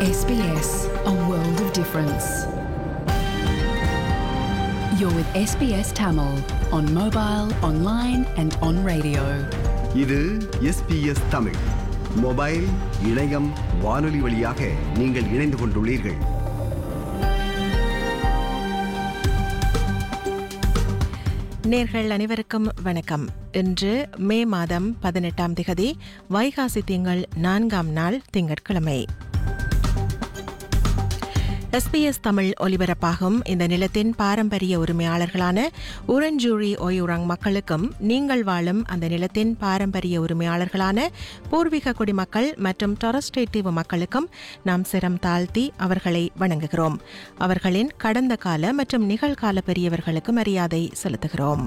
SBS, a world of difference. You're with SBS Tamil on mobile, online and on radio. இது SBS Tamil mobile, இணையம், வானொலி வழியாக நீங்கள் இணைந்து கொண்டுள்ளீர்கள். நேர்கள் அனைவருக்கும் வணக்கம். இன்று மே மாதம் 18ஆம் திகதி, வைகாசி திங்கள் 4ஆம் நாள் திங்கட்கிழமை. SBS தமிழ் ஒலிபரப்பாகும் இந்த நிலத்தின் பாரம்பரிய உரிமையாளர்களான உரஞ்சூரி ஒயுரங் மக்களுக்கும், நீங்கள் வாழும் அந்த நிலத்தின் பாரம்பரிய உரிமையாளர்களான பூர்வீக குடிமக்கள் மற்றும் டொரஸ் ஸ்ட்ரெய்ட் தீவு மக்களுக்கும் நாம் சிரம் தாழ்த்தி அவர்களை வணங்குகிறோம். அவர்களின் கடந்த கால மற்றும் நிகழ்கால பெரியவர்களுக்கு மரியாதை செலுத்துகிறோம்.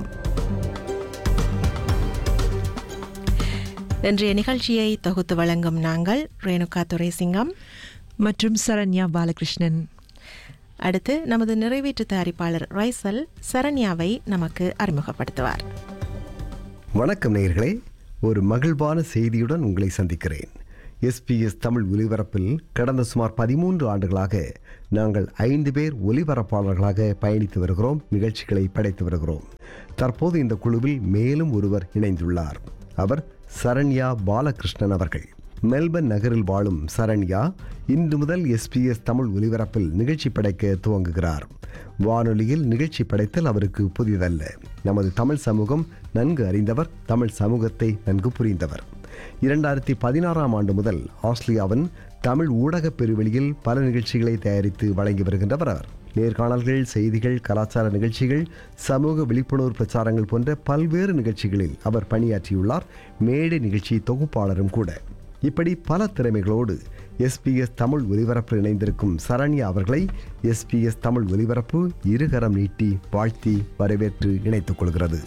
இன்றைய நிகழ்ச்சியை தொகுத்து வழங்கும் நாங்கள் ரேணுகா துரைசிங்கம் மற்றும் சரண்யா பாலகிருஷ்ணன். அடுத்து நமது நிறைவேற்று தயாரிப்பாளர் ரைசல் சரண்யாவை நமக்கு அறிமுகப்படுத்துவார். வணக்கம் நேயர்களே, ஒரு மகிழ்வான செய்தியுடன் உங்களை சந்திக்கிறேன். SBS தமிழ் ஒலிபரப்பில் கடந்த சுமார் 13 ஆண்டுகளாக நாங்கள் 5 பேர் ஒலிபரப்பாளர்களாக பயணித்து வருகிறோம், நிகழ்ச்சிகளை படைத்து வருகிறோம். தற்போது இந்த குழுவில் மேலும் ஒருவர் இணைந்துள்ளார். அவர் சரண்யா பாலகிருஷ்ணன் அவர்கள். மெல்பர்ன் நகரில் வாழும் சரண்யா இன்று முதல் SBS தமிழ் ஒலிபரப்பில் நிகழ்ச்சி படைக்க துவங்குகிறார். வானொலியில் நிகழ்ச்சி படைத்தல் அவருக்கு புதிதல்ல. நமது தமிழ் சமூகம் நன்கு அறிந்தவர், தமிழ் சமூகத்தை நன்கு புரிந்தவர். 2016ஆம் ஆண்டு முதல் ஆஸ்திரேலியாவின் தமிழ் ஊடக பெருவெளியில் பல நிகழ்ச்சிகளை தயாரித்து வழங்கி வருகின்றவர் அவர். நேர்காணல்கள், செய்திகள், கலாச்சார நிகழ்ச்சிகள், சமூக விழிப்புணர்வு பிரச்சாரங்கள் போன்ற பல்வேறு நிகழ்ச்சிகளில் அவர் பணியாற்றியுள்ளார். மேடை நிகழ்ச்சி தொகுப்பாளரும் கூட. இப்படி பல திறமைகளோடு SBS தமிழ் ஒலிபரப்பில் இணைந்திருக்கும் சரண்யா அவர்களை SBS தமிழ் ஒலிபரப்பு இருகரம் நீட்டி வாழ்த்தி வரவேற்று இணைத்துக் கொள்கிறது.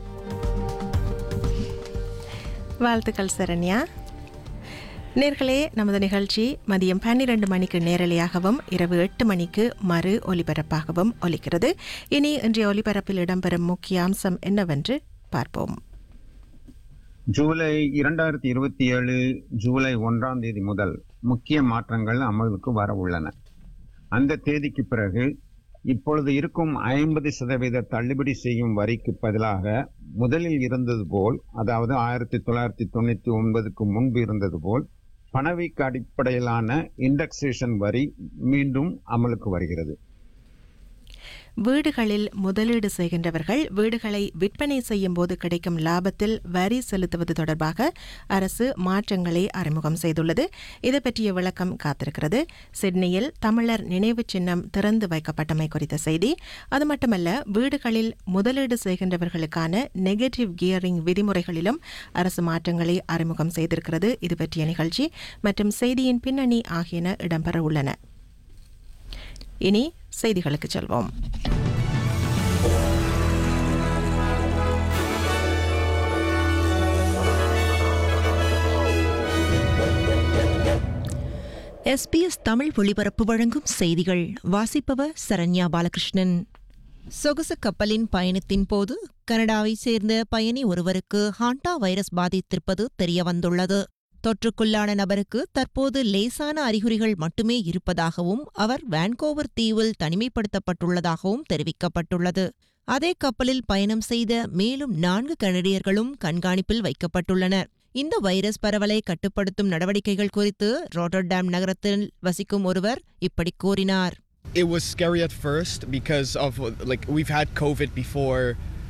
வாழ்த்துக்கள் சரண்யா. நேர்களே, நமது நிகழ்ச்சி மதியம் 12 மணிக்கு நேரலையாகவும் இரவு 8 மணிக்கு மறு ஒலிபரப்பாகவும் ஒலிக்கிறது. இனி இன்றைய ஒலிபரப்பில் இடம்பெறும் முக்கிய அம்சம் என்னவென்று பார்ப்போம். ஜூலை 2027 ஜூலை 1ஆம் தேதி முதல் முக்கிய மாற்றங்கள் அமலுக்கு வர உள்ளன. அந்த தேதிக்கு பிறகு இப்பொழுது இருக்கும் 50% தள்ளுபடி செய்யும் வரிக்கு பதிலாக முதலில் இருந்தது போல், அதாவது 1999க்கு முன்பு இருந்தது போல் பணவீக்க அடிப்படையிலான இண்டெக்ஸேஷன் வரி மீண்டும் அமலுக்கு வருகிறது. வீடுகளில் முதலீடு செய்கின்றவர்கள் வீடுகளை விற்பனை செய்யும் போது கிடைக்கும் லாபத்தில் வரி செலுத்துவது தொடர்பாக அரசு மாற்றங்களை அறிமுகம் செய்துள்ளது. இது பற்றிய விளக்கம் காத்திருக்கிறது. சிட்னியில் தமிழர் நினைவு சின்னம் திறந்து வைக்கப்பட்டமை குறித்த செய்தி. அது மட்டுமல்ல, வீடுகளில் முதலீடு செய்கின்றவர்களுக்கான நெகட்டிவ் கியரிங் விதிமுறைகளிலும் அரசு மாற்றங்களை அறிமுகம் செய்திருக்கிறது. இது பற்றிய நிகழ்ச்சி மற்றும் செய்தியின் பின்னணி ஆகியன இடம்பெற உள்ளன. இனி செய்திகளுக்கு செல்வோம். SBS தமிழ் ஒளிபரப்பு வழங்கும் செய்திகள். வாசிப்பவர் சரண்யா பாலகிருஷ்ணன். சொகுசு கப்பலின் பயணத்தின் போது கனடாவைச் சேர்ந்த பயணி ஒருவருக்கு ஹாண்டா வைரஸ் பாதித்திருப்பது தெரியவந்துள்ளது. தொற்றுக்குள்ளான நபருக்கு தற்போது லேசான அறிகுறிகள் மட்டுமே இருப்பதாகவும் அவர் வான்கோவர் தீவில் தனிமைப்படுத்தப்பட்டுள்ளதாகவும் தெரிவிக்கப்பட்டுள்ளது. அதே கப்பலில் பயணம் செய்த மேலும் 4 கனடியர்களும் கண்காணிப்பில் வைக்கப்பட்டுள்ளனர். இந்த வைரஸ் பரவலை கட்டுப்படுத்தும் நடவடிக்கைகள் குறித்து ராட்டர்டாம் நகரத்தில் வசிக்கும் ஒருவர் இப்படி கூறினார். It was scary at first because of we've had COVID before,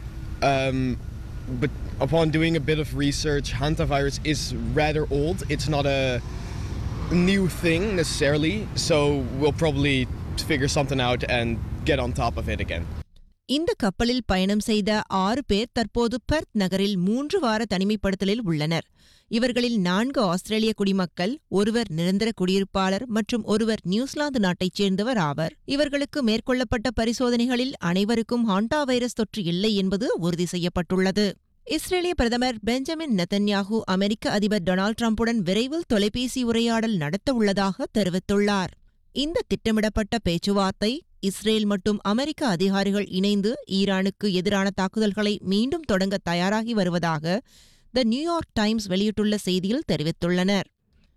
but upon doing a bit of research, hantavirus is rather old. It's not a new thing necessarily, so we'll probably figure something out and get on top of it again. இந்த கப்பலில் பயணம் செய்த 6 பேர் தற்போது Perth நகரில் 3 வார தனிமைப்படுத்தலில் உள்ளனர். இவர்களில் 4 ஆஸ்திரேலிய குடிமக்கள், ஒருவர் நிரந்தர குடியிருப்பாளர் மற்றும் ஒருவர் நியூசிலாந்து நாட்டைச் சேர்ந்தவர் ஆவர். இவர்களுக்கு மேற்கொள்ளப்பட்ட பரிசோதனைகளில் அனைவருக்கும் ஹாண்டா வைரஸ் தொற்று இல்லை என்பது உறுதி செய்யப்பட்டுள்ளது. இஸ்ரேலிய பிரதமர் பெஞ்சமின் நெதன்யாகு அமெரிக்க அதிபர் டொனால்ட் ட்ரம்புடன் விரைவில் தொலைபேசி உரையாடல் நடத்த உள்ளதாக தெரிவித்துள்ளார். இந்த திட்டமிடப்பட்ட பேச்சுவார்த்தை இஸ்ரேல் மற்றும் அமெரிக்க அதிகாரிகள் இணைந்து ஈரானுக்கு எதிரான தாக்குதல்களை மீண்டும் தொடங்க தயாராகி வருவதாக த நியூயார்க் டைம்ஸ் வெளியிட்டுள்ள செய்தியில் தெரிவித்துள்ளனர்.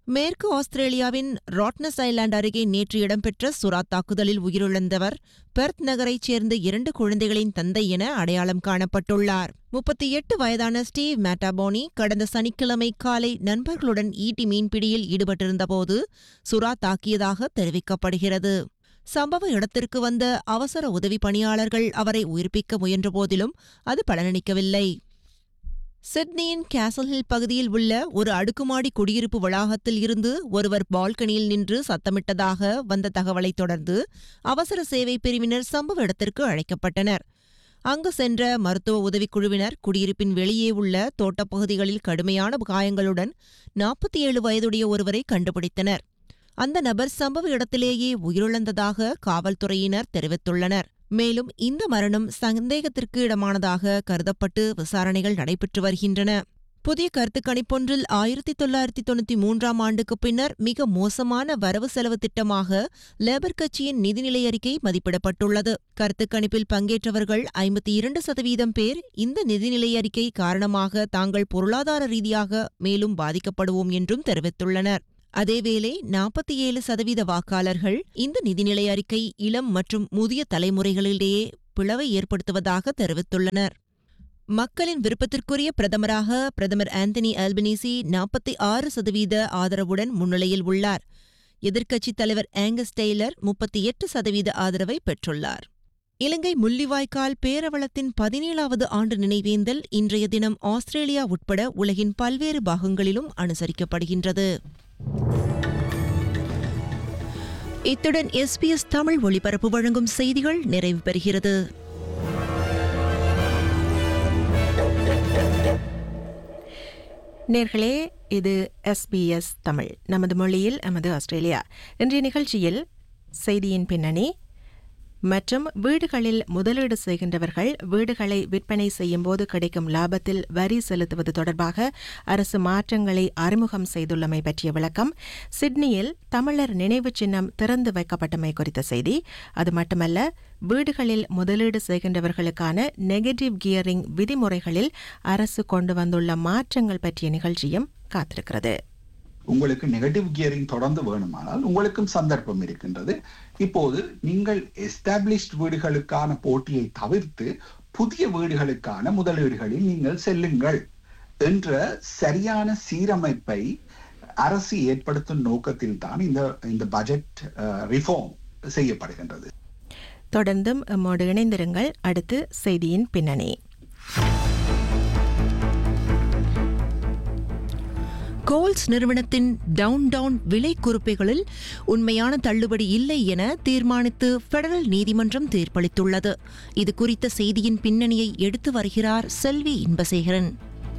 மேற்கு ஆஸ்திரேலியாவின் ராட்னஸ் ஐலாண்ட் அருகே நேற்று இடம்பெற்ற சுறா தாக்குதலில் உயிரிழந்தவர் பெர்த் நகரைச் சேர்ந்த 2 குழந்தைகளின் தந்தை என அடையாளம் காணப்பட்டுள்ளார். 38 வயதான ஸ்டீவ் மேட்டாபோனி கடந்த சனிக்கிழமை காலை நண்பர்களுடன் ஈட்டி மீன்பிடியில் ஈடுபட்டிருந்தபோது சுறா தாக்கியதாக தெரிவிக்கப்படுகிறது. சம்பவ இடத்திற்கு வந்த அவசர உதவி பணியாளர்கள் அவரை உயிர்ப்பிக்க முயன்றபோதிலும் அது பலனளிக்கவில்லை. சிட்னியின் கேசல் ஹில் பகுதியில் உள்ள ஒரு அடுக்குமாடி குடியிருப்பு வளாகத்தில் இருந்து ஒருவர் பால்கனியில் நின்று சத்தமிட்டதாக வந்த தகவலைத் தொடர்ந்து அவசர சேவை பிரிவினர் சம்பவ இடத்திற்கு அழைக்கப்பட்டனர். அங்கு சென்ற மருத்துவ உதவிக்குழுவினர் குடியிருப்பின் வெளியே உள்ள தோட்டப்பகுதிகளில் கடுமையான காயங்களுடன் 47 வயதுடைய ஒருவரை கண்டுபிடித்தனர். அந்த நபர் சம்பவ இடத்திலேயே உயிரிழந்ததாக காவல்துறையினர் தெரிவித்துள்ளனர். மேலும் இந்த மரணம் சந்தேகத்திற்கு இடமானதாக கருதப்பட்டு விசாரணைகள் நடைபெற்று வருகின்றன. புதிய கருத்துக் கணிப்பொன்றில் 1993ஆம் ஆண்டுக்கு பின்னர் மிக மோசமான வரவு செலவு திட்டமாக லேபர் கட்சியின் நிதிநிலை அறிக்கை மதிப்பிடப்பட்டுள்ளது. கருத்துக் கணிப்பில் பங்கேற்றவர்கள் 52% பேர் இந்த நிதிநிலை அறிக்கை காரணமாக தாங்கள் பொருளாதார ரீதியாக மேலும் பாதிக்கப்படுவோம் என்றும் தெரிவித்துள்ளனர். அதேவேளை 47% வாக்காளர்கள் இந்த நிதிநிலை அறிக்கை இளம் மற்றும் முதிய தலைமுறைகளிடையே பிளவை ஏற்படுத்துவதாக தெரிவித்துள்ளனர். மக்களின் விருப்பத்திற்குரிய பிரதமராக பிரதமர் ஆந்தனி அல்பனீசி 46% ஆதரவுடன் முன்னிலையில் உள்ளார். எதிர்க்கட்சித் தலைவர் ஆங்கஸ் டெய்லர் 38% ஆதரவை பெற்றுள்ளார். இலங்கை முள்ளிவாய்க்கால் பேரவளத்தின் 17வது ஆண்டு நினைவேந்தல் இன்றைய தினம் ஆஸ்திரேலியா உட்பட உலகின் பல்வேறு பாகங்களிலும் அனுசரிக்கப்படுகின்றது. இத்துடன் SBS தமிழ் ஒளிபரப்பு வழங்கும் செய்திகள் நிறைவு பெறுகிறது. நேர்களே, இது SBS தமிழ், நமது மொழியில் நமது ஆஸ்திரேலியா. இன்றைய நிகழ்ச்சியில் செய்தியின் பின்னணி மற்றும் வீடுகளில் முதலீடு செய்கின்றவர்கள் வீடுகளை விற்பனை செய்யும் போது கிடைக்கும் லாபத்தில் வரி செலுத்துவது தொடர்பாக அரசு மாற்றங்களை அறிமுகம் செய்துள்ளமை பற்றிய விளக்கம், சிட்னியில் தமிழர் நினைவு சின்னம் திறந்து வைக்கப்பட்டமை குறித்த செய்தி, அது மட்டுமல்ல வீடுகளில் முதலீடு செய்கின்றவர்களுக்கான நெகட்டிவ் கியரிங் விதிமுறைகளில் அரசு கொண்டு வந்துள்ள மாற்றங்கள் பற்றிய நிகழ்ச்சியும் காத்திருக்கிறது. உங்களுக்கு நெகட்டிவ் கியரிங் தொடர்ந்து வேணுமானால் உங்களுக்கும் சந்தர்ப்பம் இருக்கின்றது. இப்போது நீங்கள் எஸ்டாப்ளிஷ்ட் வீடுகளுக்கான போட்டியை தவிர்த்து புதிய வீடுகளுக்கான முதலீடுகளில் நீங்கள் செல்லுங்கள் என்ற சரியான சீரமைப்பை அரசு ஏற்படுத்தும் நோக்கத்தில் தான் இந்த பட்ஜெட் ரிஃபார்ம் செய்யப்படுகின்றது. தொடர்ந்தும் நம்மோடு இணைந்திருங்கள். அடுத்து செய்தியின் பின்னணி. கோல்ஸ் நிறுவனத்தின் டவுன் விலை குறிப்புகளில் உண்மையான தள்ளுபடி இல்லை என தீர்மானித்து பெடரல் நீதிமன்றம் தீர்ப்பளித்துள்ளது. இது குறித்த செய்தியின் பின்னணியை எடுத்து வருகிறார் செல்வி இன்பசேகரன்.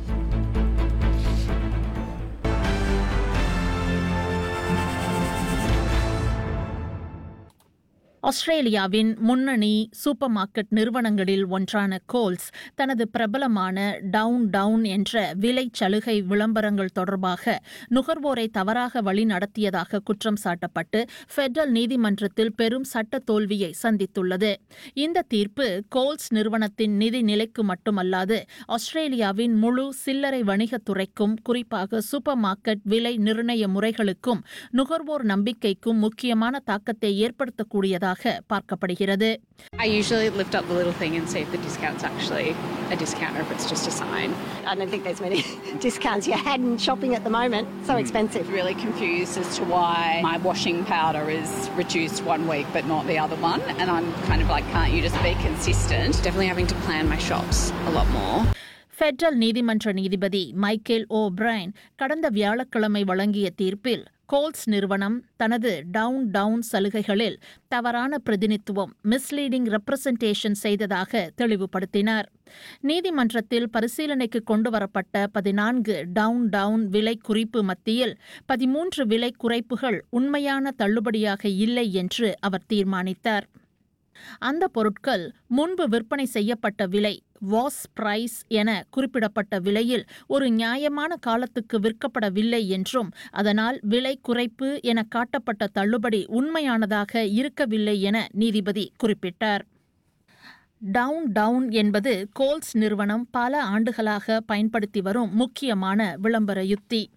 ஆஸ்திரேலியாவின் முன்னணி சூப்பர் மார்க்கெட் நிறுவனங்களில் ஒன்றான கோல்ஸ் தனது பிரபலமான டவுன் என்ற விலை சலுகை விளம்பரங்கள் தொடர்பாக நுகர்வோரை தவறாக வழி நடத்தியதாக குற்றம் சாட்டப்பட்டு ஃபெடரல் நீதிமன்றத்தில் பெரும் சட்ட தோல்வியை சந்தித்துள்ளது. இந்த தீர்ப்பு கோல்ஸ் நிறுவனத்தின் நிதி நிலைக்கு மட்டுமல்லாது ஆஸ்திரேலியாவின் முழு சில்லறை வணிகத்துறைக்கும், குறிப்பாக சூப்பர் மார்க்கெட் விலை நிர்ணய முறைகளுக்கும் நுகர்வோர் நம்பிக்கைக்கும் முக்கியமான தாக்கத்தை ஏற்படுத்தக்கூடியதாக பார்க்கப்படுகிறது. I usually lift up the little thing and see if the discount's actually a discount or if it's just a sign. I don't think there's many discounts you had in shopping at the moment. So expensive. Really confused as to why my washing powder is reduced one week but not the other one. And I'm kind of like, can't you just be consistent? Definitely having to plan my shops a lot more. Federal நீதிமன்ற நீதிபதி Michael ஓ brain கடந்த வியாழக்கிழமை வழங்கிய தீர்ப்பில் goals நிறுவனம் தனது down சலுகைகளில் தவறான பிரதிநிதித்துவம் மிஸ்லீடிங் ரெப்ரசன்டேஷன் செய்ததாக தெளிவுபடுத்தினார். நீதிமன்றத்தில் பரிசீலனைக்கு கொண்டுவரப்பட்ட 14 டவுன் விலை குறிப்பு மத்தியில் 13 விலை குறைப்புகள் உண்மையான தள்ளுபடியாக இல்லை என்று அவர் தீர்மானித்தார். அந்த பொருட்கள் முன்பு விற்பனை செய்யப்பட்ட விலை வாஸ் பிரைஸ் என குறிப்பிடப்பட்ட விலையில் ஒரு நியாயமான காலத்துக்கு விற்கப்படவில்லை என்றும், அதனால் விலை குறைப்பு என காட்டப்பட்ட தள்ளுபடி உண்மையானதாக இருக்கவில்லை என நீதிபதி குறிப்பிட்டார். டவுன் என்பது கோல்ஸ் நிறுவனம் பல ஆண்டுகளாக பயன்படுத்தி வரும் முக்கியமான விளம்பர யுக்தி.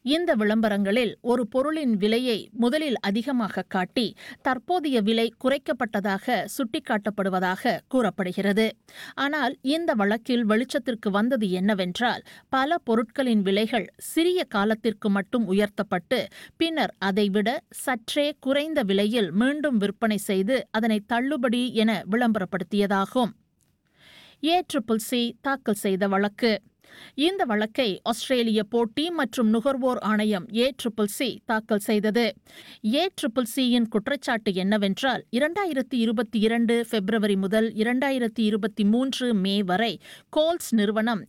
இந்த விளம்பரங்களில் ஒரு பொருளின் விலையை முதலில் அதிகமாக காட்டி தற்போதைய விலை குறைக்கப்பட்டதாக சுட்டிக்காட்டப்படுவதாக கூறப்படுகிறது. ஆனால் இந்த வழக்கில் வெளிச்சத்திற்கு வந்தது என்னவென்றால், பல பொருட்களின் விலைகள் சிறிய காலத்திற்கு மட்டும் உயர்த்தப்பட்டு பின்னர் அதைவிட சற்றே குறைந்த விலையில் மீண்டும் விற்பனை செய்து அதனை தள்ளுபடி என விளம்பரப்படுத்தியதாகும். ACCC தாக்கல் செய்த வழக்கு. இந்த வழக்கை ஆஸ்திரேலிய போட்டி மற்றும் நுகர்வோர் ஆணையம் ACCC தாக்கல் செய்தது. ACCCயின் குற்றச்சாட்டு என்னவென்றால், 2022 பிப்ரவரி முதல் 2023 மே வரை கோல்ஸ் நிறுவனம்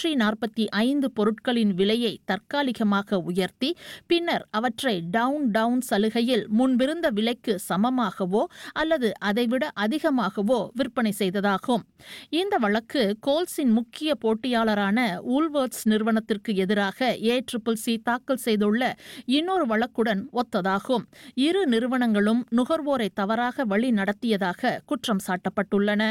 245 பொருட்களின் விலையை தற்காலிகமாக உயர்த்தி பின்னர் அவற்றை டவுன் சலுகையில் முன்பிருந்த விலைக்கு சமமாகவோ அல்லது அதைவிட அதிகமாகவோ விற்பனை செய்ததாகும். இந்த வழக்கு கோல்ஸின் முக்கிய போட்டியாளரான ஊல்வர்ட்ஸ் நிறுவனத்திற்கு எதிராக ACCC தாக்கல் செய்துள்ள இன்னொரு வழக்குடன் ஒத்ததாகும். இரு நிறுவனங்களும் நுகர்வோரை தவறாக வழி நடத்தியதாக குற்றம் சாட்டப்பட்டுள்ளன.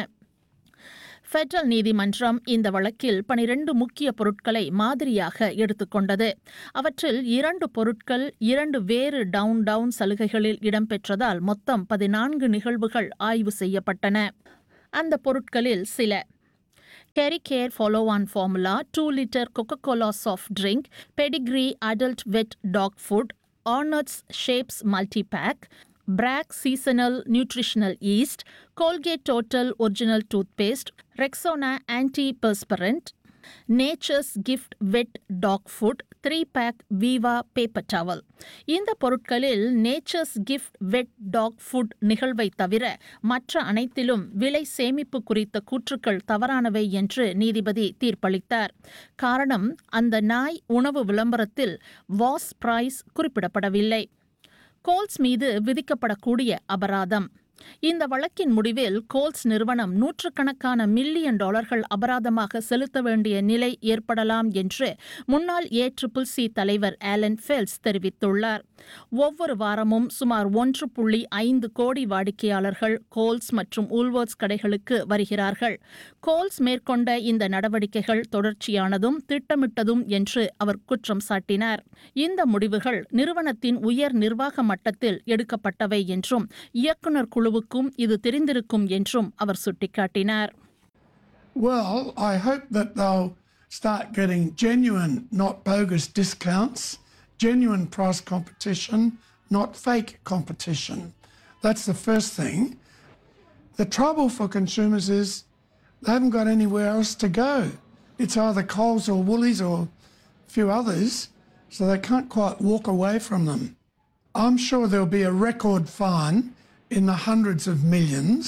பெடரல் நீதிமன்றம் இந்த வழக்கில் 12 முக்கிய பொருட்களை மாதிரியாக எடுத்துக்கொண்டது. அவற்றில் 2 பொருட்கள் 2 வேறு டவுன் சலுகைகளில் இடம்பெற்றதால் மொத்தம் 14 நிகழ்வுகள் ஆய்வு செய்யப்பட்டன. அந்த பொருட்களில் சில: Terry Care Follow-on Formula, 2 liter Coca-Cola soft drink, Pedigree Adult Wet Dog Food, Arnott's Shapes Multi-Pack, Bragg Seasonal Nutritional Yeast, Colgate Total Original Toothpaste, Rexona Antiperspirant, Nature's Gift Wet Dog Food, 3-pack Viva Paper Towel. இந்த பொருட்களில் Nature's Gift Wet Dog Food நிகழ்வை தவிர மற்ற அனைத்திலும் விலை சேமிப்பு குறித்த கூற்றுக்கள் தவறானவை என்று நீதிபதி தீர்ப்பளித்தார். காரணம், அந்த நாய் உணவு விளம்பரத்தில் வாஸ் பிரைஸ் குறிப்பிடப்படவில்லை. கோல்ஸ் மீது விதிக்கப்படக்கூடிய அபராதம். இந்த வழக்கின் முடிவில் கோல்ஸ் நிறுவனம் நூற்றுக்கணக்கான மில்லியன் டாலர்கள் அபராதமாக செலுத்த வேண்டிய நிலை ஏற்படலாம் என்று முன்னாள் ACCC தலைவர் ஆலன் ஃபெல்ஸ் தெரிவித்துள்ளார். ஒவ்வொரு வாரமும் சுமார் 1.5 கோடி வாடிக்கையாளர்கள் கோல்ஸ் மற்றும் ஊல்வர்ட்ஸ் கடைகளுக்கு வருகிறார்கள். கோல்ஸ் மேற்கொண்ட இந்த நடவடிக்கைகள் தொடர்ச்சியானதும் திட்டமிட்டதும் என்று அவர் குற்றம் சாட்டினார். இந்த முடிவுகள் நிறுவனத்தின் உயர் நிர்வாக மட்டத்தில் எடுக்கப்பட்டவை என்றும் இயக்குநர் குழுவுக்கும் இது தெரிந்திருக்கும் என்றும் அவர் சுட்டிக்காட்டினார். Well, I hope that they'll start getting genuine, not bogus discounts, genuine price competition, not fake competition. That's the first thing. The trouble for consumers is they haven't got anywhere else to go. It's either Coles or Woolies or a few others, so they can't quite walk away from them. I'm sure there'll be a record fine in the hundreds of millions.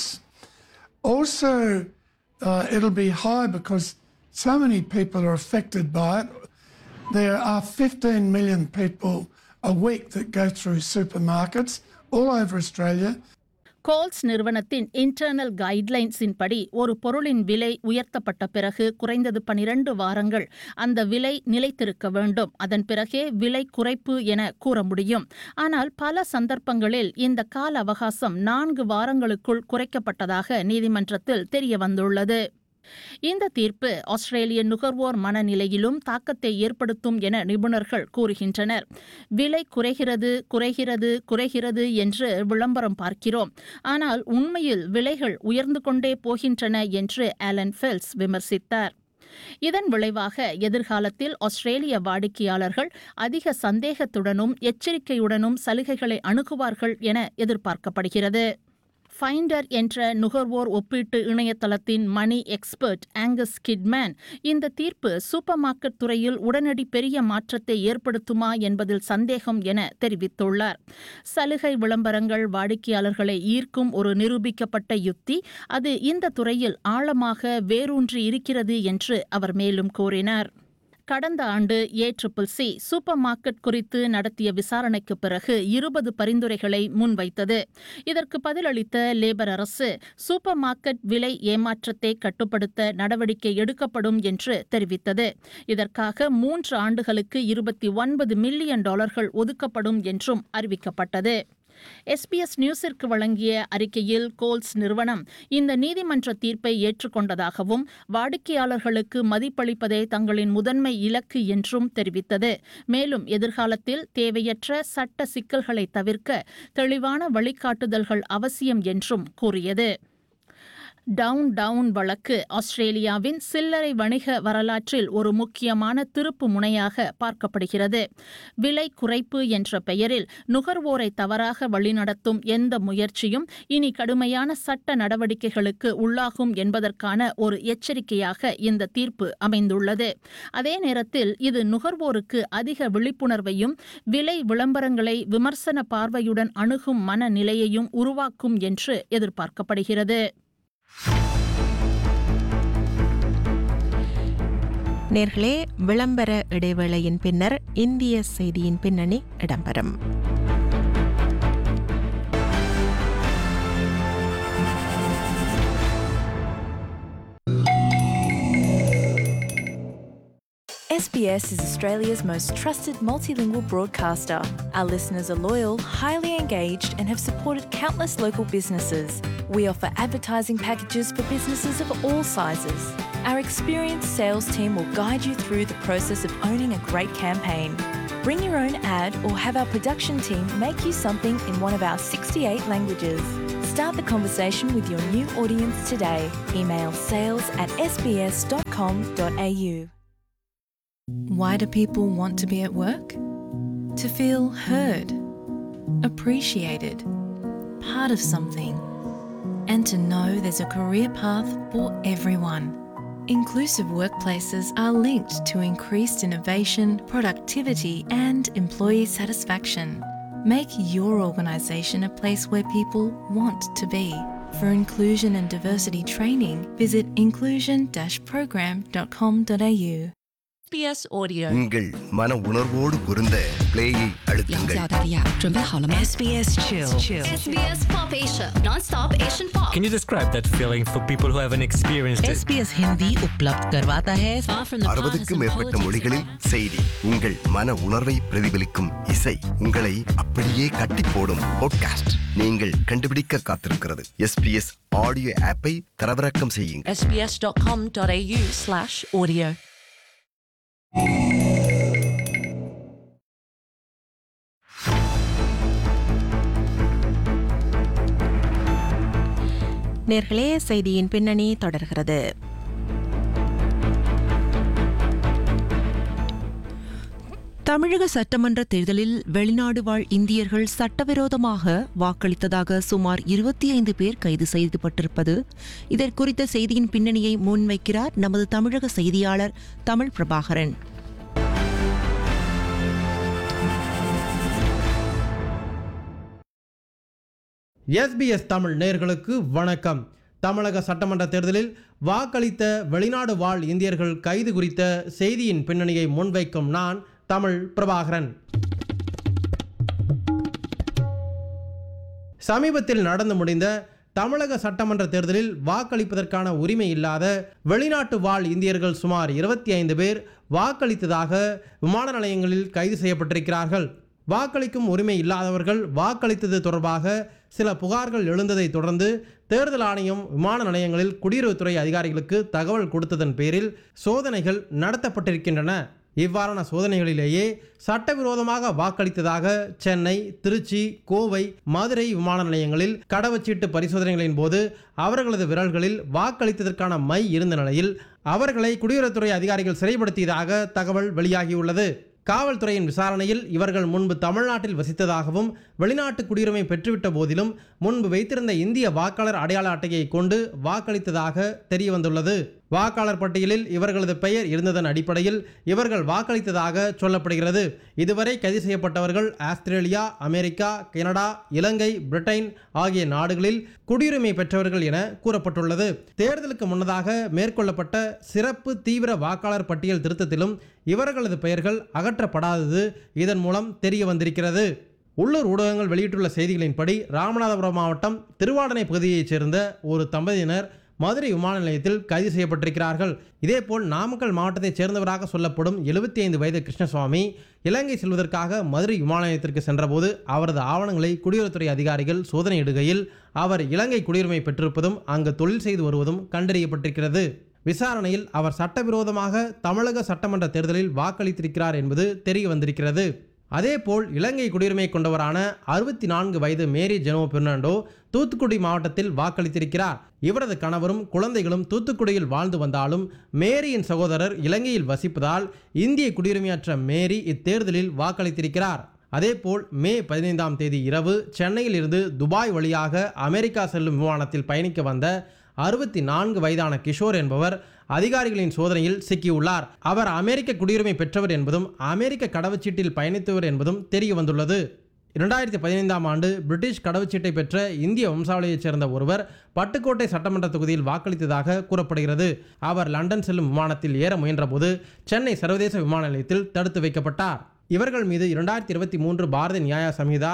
Also, it'll be high because so many people are affected by it. There are 15 million people a week that go through supermarkets all over Australia. Goals நிறுவனத்தின் internal கைட்லைன்ஸின் படி ஒரு பொருளின் விலை உயர்த்தப்பட்ட பிறகு குறைந்தது 12 வாரங்கள் அந்த விலை நிலைத்திருக்க வேண்டும். அதன் பிறகே விலை குறைப்பு என கூற முடியும். ஆனால் பல சந்தர்ப்பங்களில் இந்த கால அவகாசம் 4 வாரங்களுக்குள் குறைக்கப்பட்டதாக நீதிமன்றத்தில் தெரியவந்துள்ளது. இந்த தீர்ப்பு ஆஸ்திரேலிய நுகர்வோர் மனநிலையிலும் தாக்கத்தை ஏற்படுத்தும் என நிபுணர்கள் கூறுகின்றனர். விலை குறைகிறது என்று விளம்பரம் பார்க்கிறோம், ஆனால் உண்மையில் விலைகள் உயர்ந்து கொண்டே போகின்றன என்று ஆலன் ஃபெல்ஸ் விமர்சித்தார். இதன் விளைவாக எதிர்காலத்தில் ஆஸ்திரேலிய வாடிக்கையாளர்கள் அதிக சந்தேகத்துடனும் எச்சரிக்கையுடனும் சலுகைகளை அணுகுவார்கள் என எதிர்பார்க்கப்படுகிறது. ஃபைண்டர் என்ற நுகர்வோர் ஒப்பீட்டு இணையதளத்தின் மணி எக்ஸ்பர்ட் ஆங்கஸ் கிட்மேன் இந்த தீர்ப்பு சூப்பர் மார்க்கெட் துறையில் உடனடி பெரிய மாற்றத்தை ஏற்படுத்துமா என்பதில் சந்தேகம் என தெரிவித்துள்ளார். சலுகை விளம்பரங்கள் வாடிக்கையாளர்களை ஈர்க்கும் ஒரு நிரூபிக்கப்பட்ட யுக்தி, அது இந்த துறையில் ஆழமாக வேரூன்றி இருக்கிறது என்று அவர் மேலும் கூறினார். கடந்த ஆண்டு ACCC சூப்பர் மார்க்கெட் குறித்து நடத்திய விசாரணைக்கு பிறகு 20 பரிந்துரைகளை முன்வைத்தது. இதற்கு பதிலளித்த லேபர் அரசு சூப்பர் மார்க்கெட் விலை ஏமாற்றத்தை கட்டுப்படுத்த நடவடிக்கை எடுக்கப்படும் என்று தெரிவித்தது. இதற்காக 3 ஆண்டுகளுக்கு $29 மில்லியன் ஒதுக்கப்படும் என்றும் அறிவிக்கப்பட்டது. SBS நியூஸிற்கு வழங்கிய அறிக்கையில் கோல்ஸ் நிறுவனம் இந்த நீதிமன்ற தீர்ப்பை ஏற்றுக்கொண்டதாகவும் வாடிக்கையாளர்களுக்கு மதிப்பளிப்பதே தங்களின் முதன்மை இலக்கு என்றும் தெரிவித்தது. மேலும் எதிர்காலத்தில் தேவையற்ற சட்ட சிக்கல்களை தவிர்க்க தெளிவான வழிகாட்டுதல்கள் அவசியம் என்றும் கூறியது. டவுன் வழக்கு ஆஸ்திரேலியாவின் சில்லறை வணிக வரலாற்றில் ஒரு முக்கியமான திருப்பு முனையாக பார்க்கப்படுகிறது. விலை குறைப்பு என்ற பெயரில் நுகர்வோரை தவறாக வழிநடத்தும் எந்த முயற்சியும் இனி கடுமையான சட்ட நடவடிக்கைகளுக்கு உள்ளாகும் என்பதற்கான ஒரு எச்சரிக்கையாக இந்த தீர்ப்பு அமைந்துள்ளது. அதே நேரத்தில் இது நுகர்வோருக்கு அதிக விழிப்புணர்வையும் விலை விளம்பரங்களை விமர்சன பார்வையுடன் அணுகும் மனநிலையையும் உருவாக்கும் என்று எதிர்பார்க்கப்படுகிறது. நேர்களே, விளம்பர இடைவேளையின் பின்னர் இந்திய செய்தியின் பின்னணி இடம்பெறும். SBS is Australia's most trusted multilingual broadcaster. Our listeners are loyal, highly engaged, and have supported countless local businesses. We offer advertising packages for businesses of all sizes. Our experienced sales team will guide you through the process of owning a great campaign. Bring your own ad or have our production team make you something in one of our 68 languages. Start the conversation with your new audience today. Email sales@sbs.com.au. Why do people want to be at work? To feel heard, appreciated, part of something, and to know there's a career path for everyone. Inclusive workplaces are linked to increased innovation, productivity, and employee satisfaction. Make your organisation a place where people want to be. For inclusion and diversity training, visit inclusion-program.com.au. SBS Audio. உங்கள் மன உணர்வோடு பொருந்த பிளேயை அழுத்துங்கள். SBS Chill. SBS Pop Asia. Non-stop Asian pop. Can you describe that feeling for people who haven't experienced it? SBS Hindi उपलब्ध करवाता है. 60க்கும் மேற்பட்ட மொழிகளில் செய்தி. உங்கள் மன உணர்வை பிரதிபலிக்கும் இசை. உங்களை அப்படியே கட்டி போடும் பாட்காஸ்ட். நீங்கள் கண்டுபிடிக்க காத்திருக்கிறது. SBS ஆடியோ ஆப்பை தரவிறக்கம் செய்யுங்கள். sbs.com.au/audio. நேர்களே, செய்தியின் பின்னணி தொடர்கிறது. தமிழக சட்டமன்ற தேர்தலில் வெளிநாடு வாழ் இந்தியர்கள் சட்டவிரோதமாக வாக்களித்ததாக சுமார் 25 பேர் கைது செய்யப்பட்டிருப்பது. இதற்குறித்த செய்தியின் பின்னணியை முன்வைக்கிறார் நமது தமிழக செய்தியாளர் தமிழ் பிரபாகரன். SBS தமிழ் நேயர்களுக்கு வணக்கம். தமிழக சட்டமன்ற தேர்தலில் வாக்களித்த வெளிநாடு வாழ் இந்தியர்கள் கைது குறித்த செய்தியின் பின்னணியை முன்வைக்கும் நான் தமிழ் பிரபாகரன். சமீபத்தில் நடந்து முடிந்த தமிழக சட்டமன்ற தேர்தலில் வாக்களிப்பதற்கான உரிமை இல்லாத வெளிநாட்டு வாழ் இந்தியர்கள் சுமார் 25 பேர் வாக்களித்ததாக விமான நிலையங்களில் கைது செய்யப்பட்டிருக்கிறார்கள். வாக்களிக்கும் உரிமை இல்லாதவர்கள் வாக்களித்தது தொடர்பாக சில புகார்கள் எழுந்ததை தொடர்ந்து தேர்தல் ஆணையம் விமான நிலையங்களில் குடியுறவுத்துறை அதிகாரிகளுக்கு தகவல் கொடுத்ததன் பேரில் சோதனைகள் நடத்தப்பட்டிருக்கின்றன. இவ்வாறான சோதனைகளிலேயே சட்டவிரோதமாக வாக்களித்ததாக சென்னை, திருச்சி, கோவை, மதுரை விமான நிலையங்களில் கடவுச்சீட்டு பரிசோதனைகளின் போது அவர்களது விரல்களில் வாக்களித்ததற்கான மை இருந்த நிலையில் அவர்களை குடியுறவுத்துறை அதிகாரிகள் சிறைப்படுத்தியதாக தகவல் வெளியாகியுள்ளது. காவல்துறையின் விசாரணையில் இவர்கள் முன்பு தமிழ்நாட்டில் வசித்ததாகவும் வெளிநாட்டு குடியுரிமை பெற்றுவிட்ட போதிலும் முன்பு வைத்திருந்த இந்திய வாக்காளர் அடையாள அட்டையை கொண்டு வாக்களித்ததாக தெரியவந்துள்ளது. வாக்காளர் பட்டியலில் இவர்களது பெயர் இருந்ததன் அடிப்படையில் இவர்கள் வாக்களித்ததாக சொல்லப்படுகிறது. இதுவரை கைது செய்யப்பட்டவர்கள் ஆஸ்திரேலியா, அமெரிக்கா, கனடா, இலங்கை, பிரிட்டன் ஆகிய நாடுகளில் குடியுரிமை பெற்றவர்கள் என கூறப்பட்டுள்ளது. தேர்தலுக்கு முன்னதாக மேற்கொள்ளப்பட்ட சிறப்பு தீவிர வாக்காளர் பட்டியல் திருத்தத்திலும் இவர்களது பெயர்கள் அகற்றப்படாதது இதன் மூலம் தெரிய வந்திருக்கிறது. உள்ளூர் ஊடகங்கள் வெளியிட்டுள்ள செய்திகளின்படி ராமநாதபுரம் மாவட்டம் திருவாடனை பகுதியைச் சேர்ந்த ஒரு தம்பதியினர் மதுரை விமான நிலையத்தில் கைது செய்யப்பட்டிருக்கிறார்கள். இதேபோல் நாமக்கல் மாவட்டத்தைச் சேர்ந்தவராக சொல்லப்படும் 75 வயது கிருஷ்ணசுவாமி இலங்கை செல்வதற்காக மதுரை விமான நிலையத்திற்கு சென்றபோது அவரது ஆவணங்களை குடியுறவுத்துறை அதிகாரிகள் சோதனையிடுகையில் அவர் இலங்கை குடியுரிமை பெற்றிருப்பதும் அங்கு தொழில் செய்து வருவதும் கண்டறியப்பட்டிருக்கிறது. விசாரணையில் அவர் சட்டவிரோதமாக தமிழக சட்டமன்ற தேர்தலில் வாக்களித்திருக்கிறார் என்பது தெரிய வந்திருக்கிறது. அதேபோல் இலங்கை குடியுரிமை கொண்டவரான 64 வயது மேரி ஜெனோ பெர்னாண்டோ தூத்துக்குடி மாவட்டத்தில் வாக்களித்திருக்கிறார். இவரது கணவரும் குழந்தைகளும் தூத்துக்குடியில் வாழ்ந்து வந்தாலும் மேரியின் சகோதரர் இலங்கையில் வசிப்பதால் இந்திய குடியுரிமையற்ற மேரி இத்தேர்தலில் வாக்களித்திருக்கிறார். அதேபோல் மே 15ஆம் தேதி இரவு சென்னையில் இருந்து துபாய் வழியாக அமெரிக்கா செல்லும் விமானத்தில் பயணிக்க வந்த 64 வயதான கிஷோர் என்பவர் அதிகாரிகளின் சோதனையில் சிக்கியுள்ளார். அவர் அமெரிக்க குடியுரிமை பெற்றவர் என்பதும் அமெரிக்க கடவுச்சீட்டில் பயணித்தவர் என்பதும் தெரிய வந்துள்ளது. 2015ஆம் ஆண்டு பிரிட்டிஷ் கடவுச்சீட்டை பெற்ற இந்திய வம்சாவளியைச் சேர்ந்த ஒருவர் பட்டுக்கோட்டை சட்டமன்ற தொகுதியில் வாக்களித்ததாக கூறப்படுகிறது. அவர் லண்டன் செல்லும் விமானத்தில் ஏற முயன்றபோது சென்னை சர்வதேச விமான நிலையத்தில் தடுத்து வைக்கப்பட்டார். இவர்கள் மீது 2023 பாரதிய நியாய சம்ஹிதா,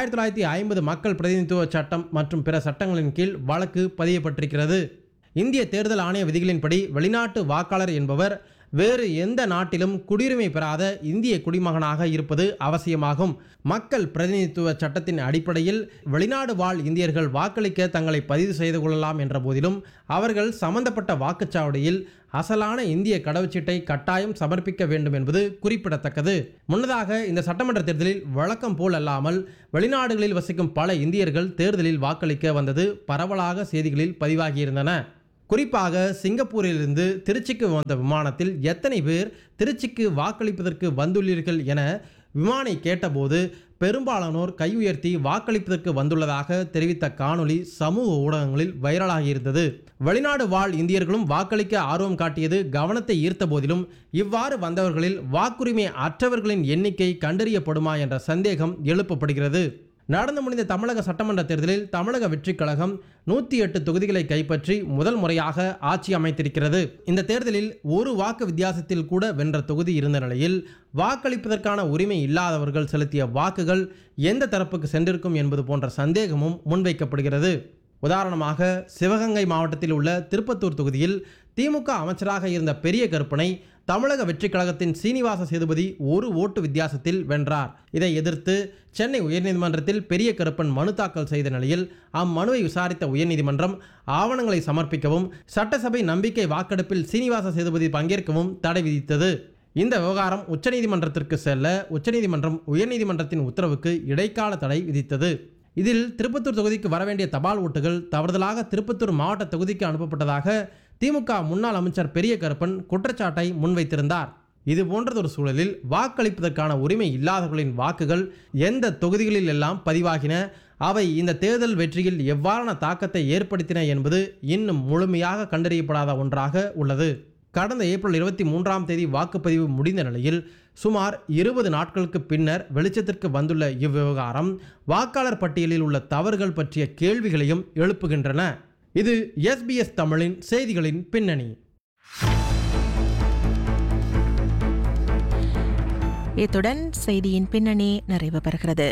1950 மக்கள் பிரதிநிதித்துவ சட்டம் மற்றும் பிற சட்டங்களின் கீழ் வழக்கு பதியப்பட்டிருக்கிறது. இந்திய தேர்தல் ஆணைய விதிகளின்படி வெளிநாட்டு வாக்காளர் என்பவர் வேறு எந்த நாட்டிலும் குடியுரிமை பெறாத இந்திய குடிமகனாக இருப்பது அவசியமாகும். மக்கள் பிரதிநிதித்துவ சட்டத்தின் அடிப்படையில் வெளிநாடு வாழ் இந்தியர்கள் வாக்களிக்க தங்களை பதிவு செய்து கொள்ளலாம் என்ற போதிலும் அவர்கள் சம்பந்தப்பட்ட வாக்குச்சாவடியில் அசலான இந்திய கடவுச்சீட்டை கட்டாயம் சமர்ப்பிக்க வேண்டும் என்பது குறிப்பிடத்தக்கது. முன்னதாக இந்த சட்டமன்ற தேர்தலில் வழக்கம் போல் அல்லாமல் வெளிநாடுகளில் வசிக்கும் பல இந்தியர்கள் தேர்தலில் வாக்களிக்க வந்தது பரவலாக செய்திகளில் பதிவாகியிருந்தன. குறிப்பாக சிங்கப்பூரிலிருந்து திருச்சிக்கு வந்த விமானத்தில் எத்தனை பேர் திருச்சிக்கு வாக்களிப்பதற்கு வந்துள்ளீர்கள் என விமானி கேட்டபோது பெரும்பாலானோர் கை உயர்த்தி வாக்களிப்பதற்கு வந்துள்ளதாக தெரிவித்த காணொளி சமூக ஊடகங்களில் வைரலாகியிருந்தது. வெளிநாடு வாழ் இந்தியர்களும் வாக்களிக்க ஆர்வம் காட்டியது கவனத்தை ஈர்த்த போதிலும் இவ்வாறு வந்தவர்களில் வாக்குரிமை அற்றவர்களின் எண்ணிக்கை கண்டறியப்படுமா என்ற சந்தேகம் எழுப்பப்படுகிறது. நடந்து முடிந்த தமிழக சட்டமன்ற தேர்தலில் தமிழக வெற்றிக் கழகம் 108 தொகுதிகளை கைப்பற்றி முதல் முறையாக ஆட்சி அமைத்திருக்கிறது. இந்த தேர்தலில் ஒரு வாக்கு வித்தியாசத்தில் கூட வென்ற தொகுதி இருந்த நிலையில் வாக்களிப்பதற்கான உரிமை இல்லாதவர்கள் செலுத்திய வாக்குகள் எந்த தரப்புக்கு சென்றிருக்கும் என்பது போன்ற சந்தேகமும் முன்வைக்கப்படுகிறது. உதாரணமாக சிவகங்கை மாவட்டத்தில் உள்ள திருப்பத்தூர் தொகுதியில் திமுக அமைச்சராக இருந்த பெரிய கருப்பனை தமிழக வெற்றிக் கழகத்தின் சீனிவாச சேதுபதி ஒரு ஓட்டு வித்தியாசத்தில் வென்றார். இதை எதிர்த்து சென்னை உயர்நீதிமன்றத்தில் பெரிய கருப்பன் மனு தாக்கல் செய்த நிலையில் அம்மனுவை விசாரித்த உயர்நீதிமன்றம் ஆவணங்களை சமர்ப்பிக்கவும் சட்டசபை நம்பிக்கை வாக்கெடுப்பில் சீனிவாச சேதுபதி பங்கேற்கவும் தடை விதித்தது. இந்த விவகாரம் உச்சநீதிமன்றத்திற்கு செல்ல உச்சநீதிமன்றம் உயர்நீதிமன்றத்தின் உத்தரவுக்கு இடைக்கால தடை விதித்தது. இதில் திருப்பத்தூர் தொகுதிக்கு வரவேண்டிய தபால் ஓட்டுகள் தவறுதலாக திருப்பத்தூர் மாவட்ட தொகுதிக்கு அனுப்பப்பட்டதாக திமுக முன்னாள் அமைச்சர் பெரிய கருப்பன் குற்றச்சாட்டை முன்வைத்திருந்தார். இது போன்றதொரு சூழலில் வாக்களிப்பதற்கான உரிமை இல்லாதவர்களின் வாக்குகள் எந்த தொகுதிகளில் எல்லாம் பதிவாகின, அவை இந்த தேர்தல் வெற்றியில் எவ்வாறான தாக்கத்தை ஏற்படுத்தின என்பது இன்னும் முழுமையாக கண்டறியப்படாத ஒன்றாக உள்ளது. கடந்த ஏப்ரல் 23ஆம் தேதி வாக்குப்பதிவு முடிந்த நிலையில் சுமார் 20 நாட்களுக்கு பின்னர் வெளிச்சத்திற்கு வந்துள்ள இவ்விவகாரம் வாக்காளர் பட்டியலில் உள்ள தவறுகள் பற்றிய கேள்விகளையும் எழுப்புகின்றன. இது SBS தமிழின் செய்திகளின் பின்னணி. இத்துடன் செய்தியின் பின்னணி நிறைவு பெறுகிறது.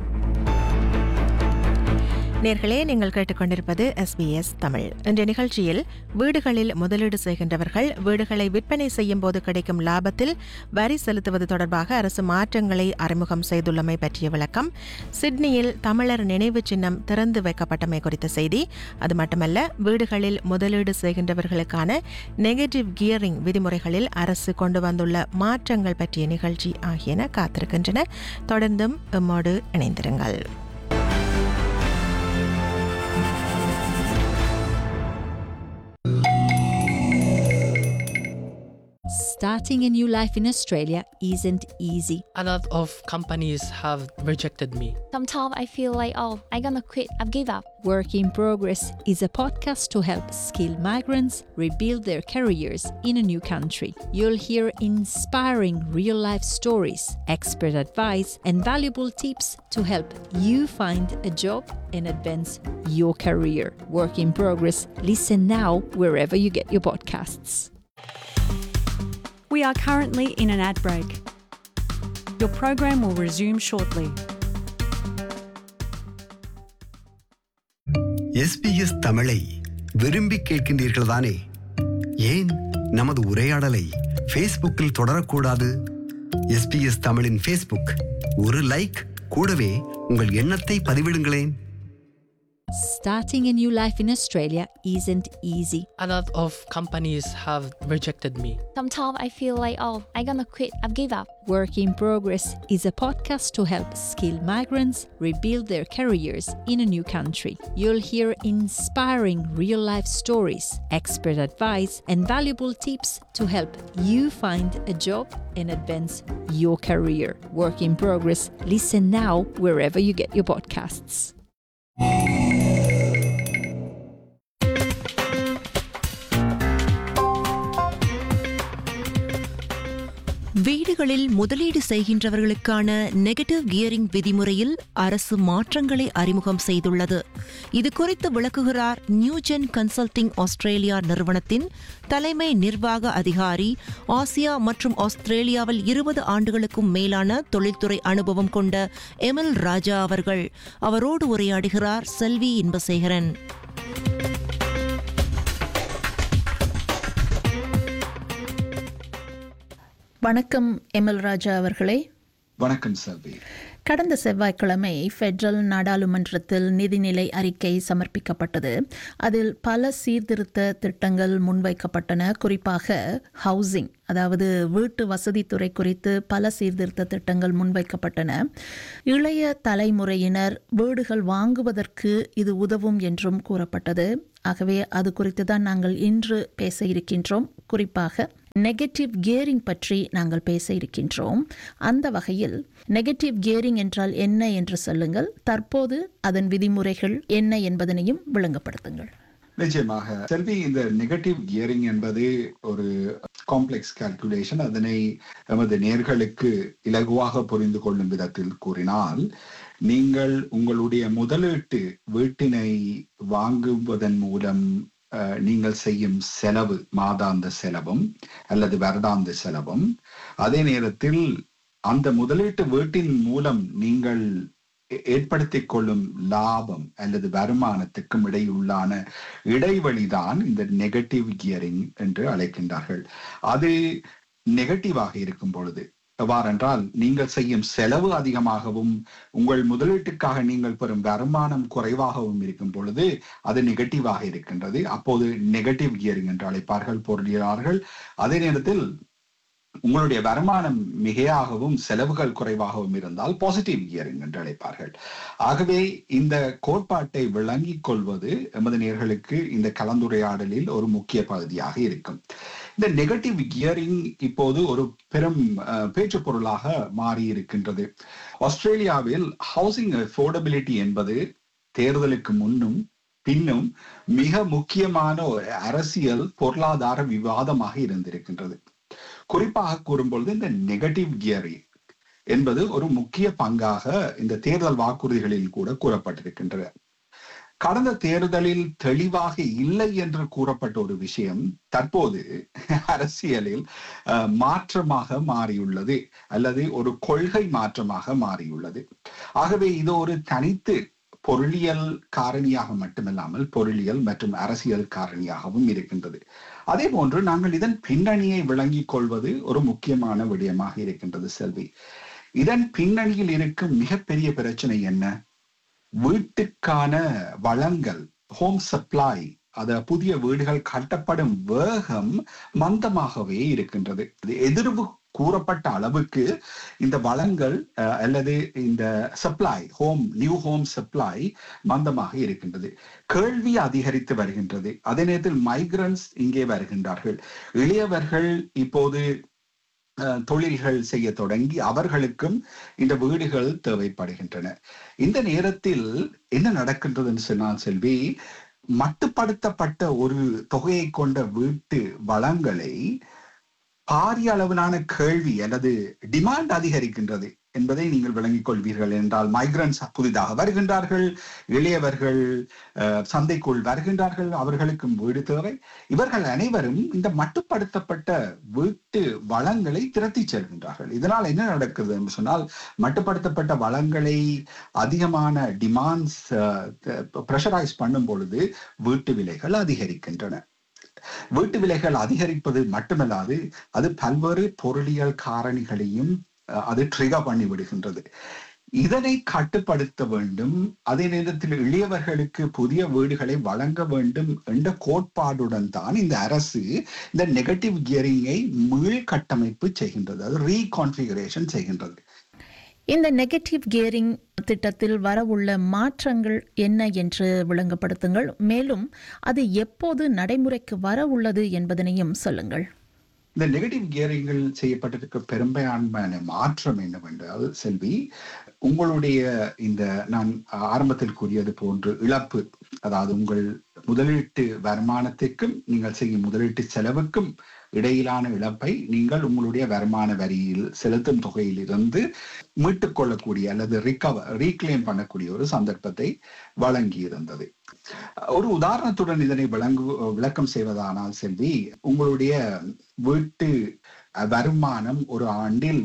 நேர்களே, நீங்கள் கேட்டுக்கொண்டிருப்பது SBS தமிழ். இன்றைய நிகழ்ச்சியில் வீடுகளில் முதலீடு செய்கின்றவர்கள் வீடுகளை விற்பனை செய்யும் போது கிடைக்கும் லாபத்தில் வரி செலுத்துவது தொடர்பாக அரசு மாற்றங்களை அறிமுகம் செய்துள்ளமை பற்றிய விளக்கம், சிட்னியில் தமிழர் நினைவு சின்னம் திறந்து வைக்கப்பட்டமை குறித்த செய்தி, அது மட்டுமல்ல வீடுகளில் முதலீடு செய்கின்றவர்களுக்கான நெகட்டிவ் கியரிங் விதிமுறைகளில் அரசு கொண்டு வந்துள்ள மாற்றங்கள் பற்றிய நிகழ்ச்சி ஆகியன காத்திருக்கின்றன. தொடர்ந்தும் எம்மோடு இணைந்திருங்கள். Starting a new life in Australia isn't easy. A lot of companies have rejected me. Sometimes I feel like, I'm gonna quit, I've given up. Work in Progress is a podcast to help skilled migrants rebuild their careers in a new country. You'll hear inspiring real-life stories, expert advice, and valuable tips to help you find a job and advance your career. Work in Progress. Listen now wherever you get your podcasts. We are currently in an ad break. Your program will resume shortly. SBS தமிழை விரும்பி கேட்கின்றீர்கள் தானே? ஏன் நமது உரையாடலை ஃபேஸ்புக்கில் தொடரக்கூடாது? SBS தமிழின் Facebook, ஒரு like, கூடவே உங்கள் எண்ணத்தை பதிவிடுங்களேன். Starting a new life in Australia isn't easy. A lot of companies have rejected me. Sometimes I feel like, I'm gonna quit, I've give up. Work in Progress is a podcast to help skilled migrants rebuild their careers in a new country. You'll hear inspiring real-life stories, expert advice, and valuable tips to help you find a job and advance your career. Work in Progress. Listen now wherever you get your podcasts. வீடுகளில் முதலீடு செய்கின்றவர்களுக்கான negative gearing விதிமுறையில் அரசு மாற்றங்களை அறிமுகம் செய்துள்ளது. இது குறித்து விளக்குகிறார் Newgen consulting Australia நிறுவனத்தின் தலைமை நிர்வாக அதிகாரி, ஆசியா மற்றும் ஆஸ்திரேலியாவில் 20 ஆண்டுகளுக்கும் மேலான தொழில்துறை அனுபவம் கொண்ட எமில் ராஜா அவர்கள். அவரோடு உரையாடுகிறார் செல்வி இன்பசேகரன். வணக்கம் எமில் ராஜா அவர்களே. வணக்கம் செல்வி. கடந்த செவ்வாய்க்கிழமை ஃபெடரல் நாடாளுமன்றத்தில் நிதிநிலை அறிக்கை சமர்ப்பிக்கப்பட்டது. அதில் பல சீர்திருத்த திட்டங்கள் முன்வைக்கப்பட்டன. குறிப்பாக ஹவுசிங், அதாவது வீட்டு வசதித்துறை குறித்து பல சீர்திருத்த திட்டங்கள் முன்வைக்கப்பட்டன. இளைய தலைமுறையினர் வீடுகள் வாங்குவதற்கு இது உதவும் என்றும் கூறப்பட்டது. ஆகவே அது குறித்து தான் நாங்கள் இன்று பேச இருக்கின்றோம். குறிப்பாக நெகட்டிவ் கியரிங் பற்றி நாங்கள் பேச இருக்கின்றோம். அந்த வகையில் நெகட்டிவ் கியரிங் என்றால் என்ன என்று சொல்லுங்கள், தற்போது அதன் விதிமுறைகள் என்ன என்பதனையும் விளங்கப்படுத்துங்கள். நிச்சயமாக செல்வி, இந்த நெகட்டிவ் கியரிங் என்பது ஒரு காம்ப்ளெக்ஸ் கால்குலேஷன். அதனை நமது நேர்களுக்கு இலகுவாக புரிந்து கொள்ளும் விதத்தில் கூறினால், நீங்கள் உங்களுடைய முதலீட்டு வீட்டினை வாங்குவதன் மூலம் நீங்கள் செய்யும் செலவு, மாதாந்த செலவும் அல்லது வருடாந்த செலவும், அதே நேரத்தில் அந்த முதலீட்டு வீட்டின் மூலம் நீங்கள் ஏற்படுத்திக் கொள்ளும் லாபம் அல்லது வருமானத்துக்கும் இடையுள்ளான இடைவெளிதான் இந்த நெகட்டிவ் கியரிங் என்று அழைக்கின்றார்கள். அது நெகட்டிவாக இருக்கும் பொழுது, எவ்வாறென்றால் நீங்கள் செய்யும் செலவு அதிகமாகவும் உங்கள் முதலீட்டுக்காக நீங்கள் பெறும் வருமானம் குறைவாகவும் இருக்கும் பொழுது அது நெகட்டிவாக இருக்கின்றது. அப்போது நெகட்டிவ் கியரிங் என்று அழைப்பார்கள் பொருளியலாளர்கள். அதே நேரத்தில் உங்களுடைய வருமானம் மிகையாகவும் செலவுகள் குறைவாகவும் இருந்தால் பாசிட்டிவ் கியரிங் என்று அழைப்பார்கள். ஆகவே இந்த கோட்பாட்டை விளங்கிக் கொள்வது எமது நேயர்களுக்கு இந்த கலந்துரையாடலில் ஒரு முக்கிய பகுதியாக இருக்கும். இந்த நெகட்டிவ் கியரிங் இப்போது ஒரு பெரும் பேச்சு பொருளாக மாறி இருக்கின்றது. ஆஸ்திரேலியாவில் ஹவுசிங் அஃபோர்டபிலிட்டி என்பது தேர்தலுக்கு முன்னும் பின்னும் மிக முக்கியமான ஒரு அரசியல் பொருளாதார விவாதமாக இருந்திருக்கின்றது. குறிப்பாக கூறும்பொழுது இந்த நெகட்டிவ் கியரிங் என்பது ஒரு முக்கிய பங்காக இந்த தேர்தல் வாக்குறுதிகளில் கூட கூறப்பட்டிருக்கின்றது. கடந்த தேர்தலில் தெளிவாக இல்லை என்று கூறப்பட்ட ஒரு விஷயம் தற்போது அரசியலில் மாற்றமாக மாறியுள்ளது, அல்லது ஒரு கொள்கை மாற்றமாக மாறியுள்ளது. ஆகவே இது ஒரு தனித்து பொருளியல் காரணியாக மட்டுமல்லாமல் பொருளியல் மற்றும் அரசியல் காரணியாகவும் இருக்கின்றது. அதே போன்று நாங்கள் இதன் பின்னணியை விளங்கிக் கொள்வது ஒரு முக்கியமான விடயமாக இருக்கின்றது செல்வி. இதன் பின்னணியில் இருக்கும் மிகப்பெரிய பிரச்சனை என்ன? வீட்டுக்கான வளங்கள், ஹோம் சப்ளை, அத புதிய வீடுகள் கட்டப்படும் வேகம் மந்தமாகவே இருக்கின்றது. எதிர்வு கூறப்பட்ட அளவுக்கு இந்த வளங்கள் அல்லது இந்த சப்ளை, நியூ ஹோம் சப்ளை மந்தமாக இருக்கின்றது. கேள்வி அதிகரித்து வருகின்றது. அதே நேரத்தில் மைக்ரன்ட்ஸ் இங்கே வருகின்றார்கள். இளையவர்கள் இப்போது தொழில்கள் செய்ய தொடங்கி அவர்களுக்கும் இந்த வீடுகள் தேவைப்படுகின்றன. இந்த நேரத்தில் என்ன நடக்கின்றதுன்னு சொன்னால் செல்வி, மட்டுப்படுத்தப்பட்ட ஒரு தொகையை கொண்ட வீட்டு வளங்களை பாரிய அளவிலான கேள்வி அல்லது டிமாண்ட் அதிகரிக்கின்றது. என்பதை நீங்கள் விளங்கிக் கொள்வீர்கள் என்றால் மைக்ரன்ஸ் புதிதாக வருகின்றார்கள், இளையவர்கள் சந்தைக்குள் வருகின்றார்கள், அவர்களுக்கும் வீடு தேவை. இவர்கள் அனைவரும் இந்த மட்டுப்படுத்தப்பட்ட வீட்டு வளங்களை திரட்டி செல்கின்றார்கள். இதனால் என்ன நடக்குது என்று சொன்னால், மட்டுப்படுத்தப்பட்ட வளங்களை அதிகமான டிமாண்ட்ஸ் பிரஷரைஸ் பண்ணும் பொழுது வீட்டு விலைகள் அதிகரிக்கின்றன. வீட்டு விலைகள் அதிகரிப்பது மட்டுமல்லாது அது பல்வேறு பொருளியல் காரணிகளையும் அது ட்ரிகர் பண்ணி விடுகின்றது. இதனை கட்டுப்படுத்த வேண்டும், அதே நேரத்தில் இளையவர்களுக்கு புதிய வீடுகளை வழங்க வேண்டும் என்ற கோட்பாடுடன் தான் இந்த அரசு இந்த நெகட்டிவ் கியரிங்கை மீள் கட்டமைப்பு செய்கின்றது, அது ரீகான்ஃபிகரேஷன் செய்கின்றது. இந்த நெகட்டிவ் கியரிங் திட்டத்தில் வரவுள்ள மாற்றங்கள் என்ன என்று விளங்கப்படுத்துங்கள். மேலும் அது எப்போது நடைமுறைக்கு வர உள்ளது என்பதனையும் சொல்லுங்கள். இந்த நெகட்டிவ் கியரிங்கில் செய்யப்பட்டிருக்க பெரும்பான்மையான மாற்றம் என்னவென்றால் செல்வி, உங்களுடைய இந்த நான் ஆரம்பத்தில் கூறியது போன்று இழப்பு, அதாவது உங்கள் முதலீட்டு வருமானத்திற்கும் நீங்கள் செய்யும் முதலீட்டு செலவுக்கும் இடையிலான இழப்பை நீங்கள் உங்களுடைய வருமான வரியில் செலுத்தும் தொகையிலிருந்து மீட்டுக் கொள்ளக்கூடிய அல்லது ரீக்ளைம் பண்ணக்கூடிய ஒரு சந்தர்ப்பத்தை வழங்கி இருந்தது. ஒரு உதாரணத்துடன் இதனை விளக்கம் செய்வதானால் செல்வி, உங்களுடைய வீட்டு வருமானம் ஒரு ஆண்டில்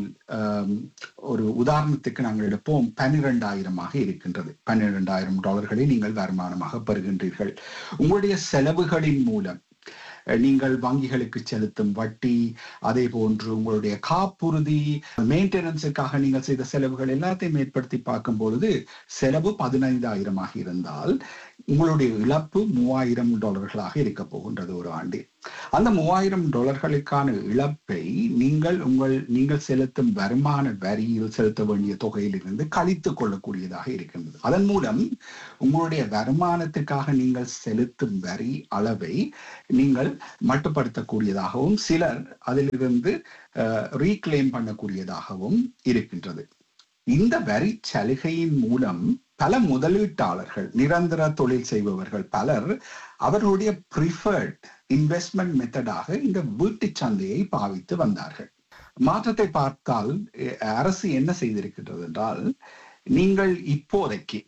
ஒரு உதாரணத்துக்கு நாங்கள் எடுப்போம் $12,000 இருக்கின்றது. $12,000 நீங்கள் வருமானமாக பெறுகின்றீர்கள். உங்களுடைய செலவுகளின் மூலம் நீங்கள் வங்கிகளுக்கு செலுத்தும் வட்டி, அதே போன்று உங்களுடைய காப்புறுதி, மெயின்டெனன்ஸுக்காக நீங்கள் செய்த செலவுகள் எல்லாத்தையும் ஏற்படுத்தி பார்க்கும் பொழுது செலவு $15,000 இருந்தால் உங்களுடைய இழப்பு $3,000 இருக்க போகின்றது ஒரு ஆண்டு. அந்த $3,000 இழப்பை நீங்கள் செலுத்தும் வருமான வரியில் செலுத்த வேண்டிய தொகையிலிருந்து கழித்துக் கொள்ளக்கூடியதாக இருக்கின்றது. அதன் மூலம் உங்களுடைய வருமானத்துக்காக நீங்கள் செலுத்தும் வரி அளவை நீங்கள் மட்டுப்படுத்தக்கூடியதாகவும் சிலர் அதிலிருந்து ரீக்ளைம் பண்ணக்கூடியதாகவும் இருக்கின்றது. இந்த வரி சலுகையின் மூலம் பல முதலீட்டாளர்கள், நிரந்தர தொழில் செய்பவர்கள் பலர் அவர்களுடைய ப்ரிஃபர்ட் இன்வெஸ்ட்மெண்ட் மெத்தடாக இந்த வீட்டு சந்தையை பாவித்து வந்தார்கள். மாற்றத்தை பார்த்தால் அரசு என்ன செய்திருக்கின்றது என்றால், நீங்கள் இப்போதைக்கு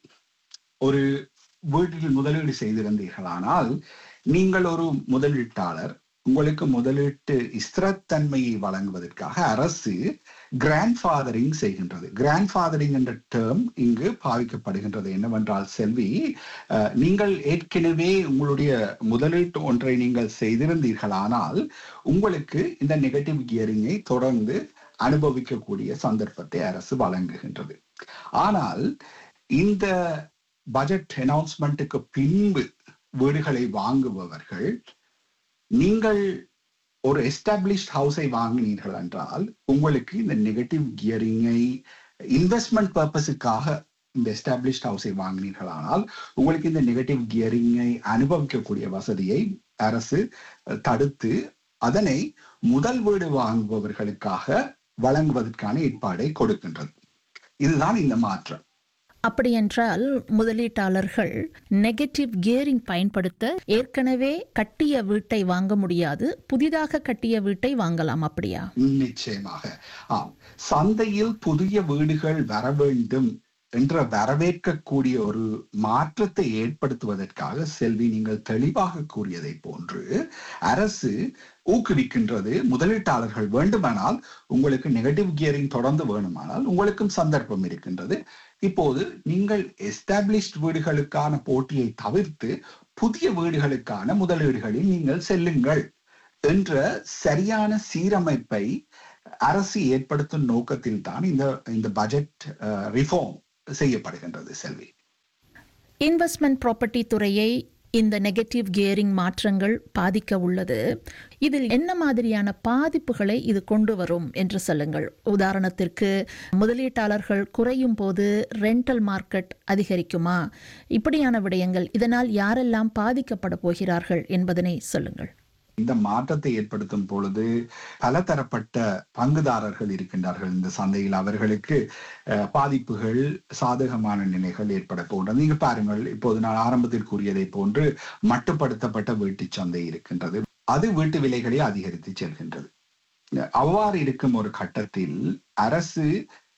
ஒரு வீட்டில் முதலீடு செய்திருந்தீர்களானால் நீங்கள் ஒரு முதலீட்டாளர், உங்களுக்கு முதலீட்டு ஸ்திரத்தன்மையை வழங்குவதற்காக அரசு கிராண்ட்ஃபாதரிங் செய்கின்றது. கிராண்ட்ஃபாதரிங் என்ற டேர்ம் இங்கு பாவிக்கப்படுகின்றது. என்னவென்றால் செல்வி, நீங்கள் ஏற்கனவே உங்களுடைய முதலீட்டு ஒன்றை நீங்கள் செய்திருந்தீர்களானால் உங்களுக்கு இந்த நெகட்டிவ் கியரிங்கை தொடர்ந்து அனுபவிக்கக்கூடிய சந்தர்ப்பத்தை அரசு வழங்குகின்றது. ஆனால் இந்த பட்ஜெட் அனௌன்ஸ்மெண்ட்டுக்கு பின்பு வீடுகளை வாங்குபவர்கள், நீங்கள் ஒரு எஸ்டாப்ளிஷ்ட் ஹவுஸை வாங்கினீர்கள் என்றால் உங்களுக்கு இந்த நெகட்டிவ் கியரிங்கை இன்வெஸ்ட்மெண்ட் பர்பஸுக்காக இந்த எஸ்டாப்ளிஷ்ட் ஹவுஸை வாங்கினீர்களானால் உங்களுக்கு இந்த நெகட்டிவ் கியரிங்கை அனுபவிக்கக்கூடிய வசதியை அரசு தடுத்து அதனை முதல் வீடு வாங்குபவர்களுக்காக வழங்குவதற்கான ஏற்பாடை கொடுக்கின்றது. இதுதான் இந்த மாற்றம். அப்படியென்றால் முதலீட்டாளர்கள் நெகட்டிவ் கியரிங் பயன்படுத்த ஏற்கனவே கட்டிய வீட்டை வாங்க முடியாது, புதிதாக கட்டிய வீட்டை வாங்கலாம், அப்படியா? நிச்சயமாக ஆம். சந்தையில் புதிய வீடுகள் வர வேண்டும் என்ற வரவேற்கக்கூடிய ஒரு மாற்றத்தை ஏற்படுத்துவதற்காக செல்வி, நீங்கள் தெளிவாக கூறியதை போன்று அரசு ஊக்குவிக்கின்றது. முதலீட்டாளர்கள் வேண்டுமானால், உங்களுக்கு நெகட்டிவ் கியரிங் தொடர்ந்து வேணுமானால் உங்களுக்கும் சந்தர்ப்பம் இருக்கின்றது. இப்போது நீங்கள் எஸ்டாப்ளிஷ்ட் வீடுகளுக்கான போட்டியை தவிர்த்து புதிய வீடுகளுக்கான முதலீடுகளில் நீங்கள் செல்லுங்கள் என்ற சரியான சீரமைப்பை அரசு ஏற்படுத்தும் நோக்கத்தில் தான் இந்த பட்ஜெட் ரிஃபார்ம் செய்யப்படுகின்றது. செல்வி, இன்வெஸ்ட்மெண்ட் ப்ராப்பர்ட்டி துறையை இந்த நெகட்டிவ் கியரிங் மாற்றங்கள் பாதிக்க உள்ளது. இதில் என்ன மாதிரியான பாதிப்புகளை இது கொண்டு வரும் என்று சொல்லுங்கள். உதாரணத்திற்கு, முதலீட்டாளர்கள் குறையும் போது ரெண்டல் மார்க்கெட் அதிகரிக்குமா? இப்படியான விடயங்கள், இதனால் யாரெல்லாம் பாதிக்கப்பட போகிறார்கள் என்பதனை சொல்லுங்கள். இந்த மாற்றத்தை ஏற்படுத்தும் பொழுது பலதரப்பட்ட பங்குதாரர்கள் இருக்கின்றார்கள் இந்த சந்தையில். அவர்களுக்கு பாதிப்புகள், சாதகமான நிலைகள் ஏற்பட போன்றது. நீங்க பாருங்கள், இப்போது நான் ஆரம்பத்தில் கூறியதை போன்று மட்டுப்படுத்தப்பட்ட வீட்டு சந்தை இருக்கின்றது. அது வீட்டு விலைகளை அதிகரித்து செல்கின்றது. அவ்வாறு இருக்கும் ஒரு கட்டத்தில் அரசு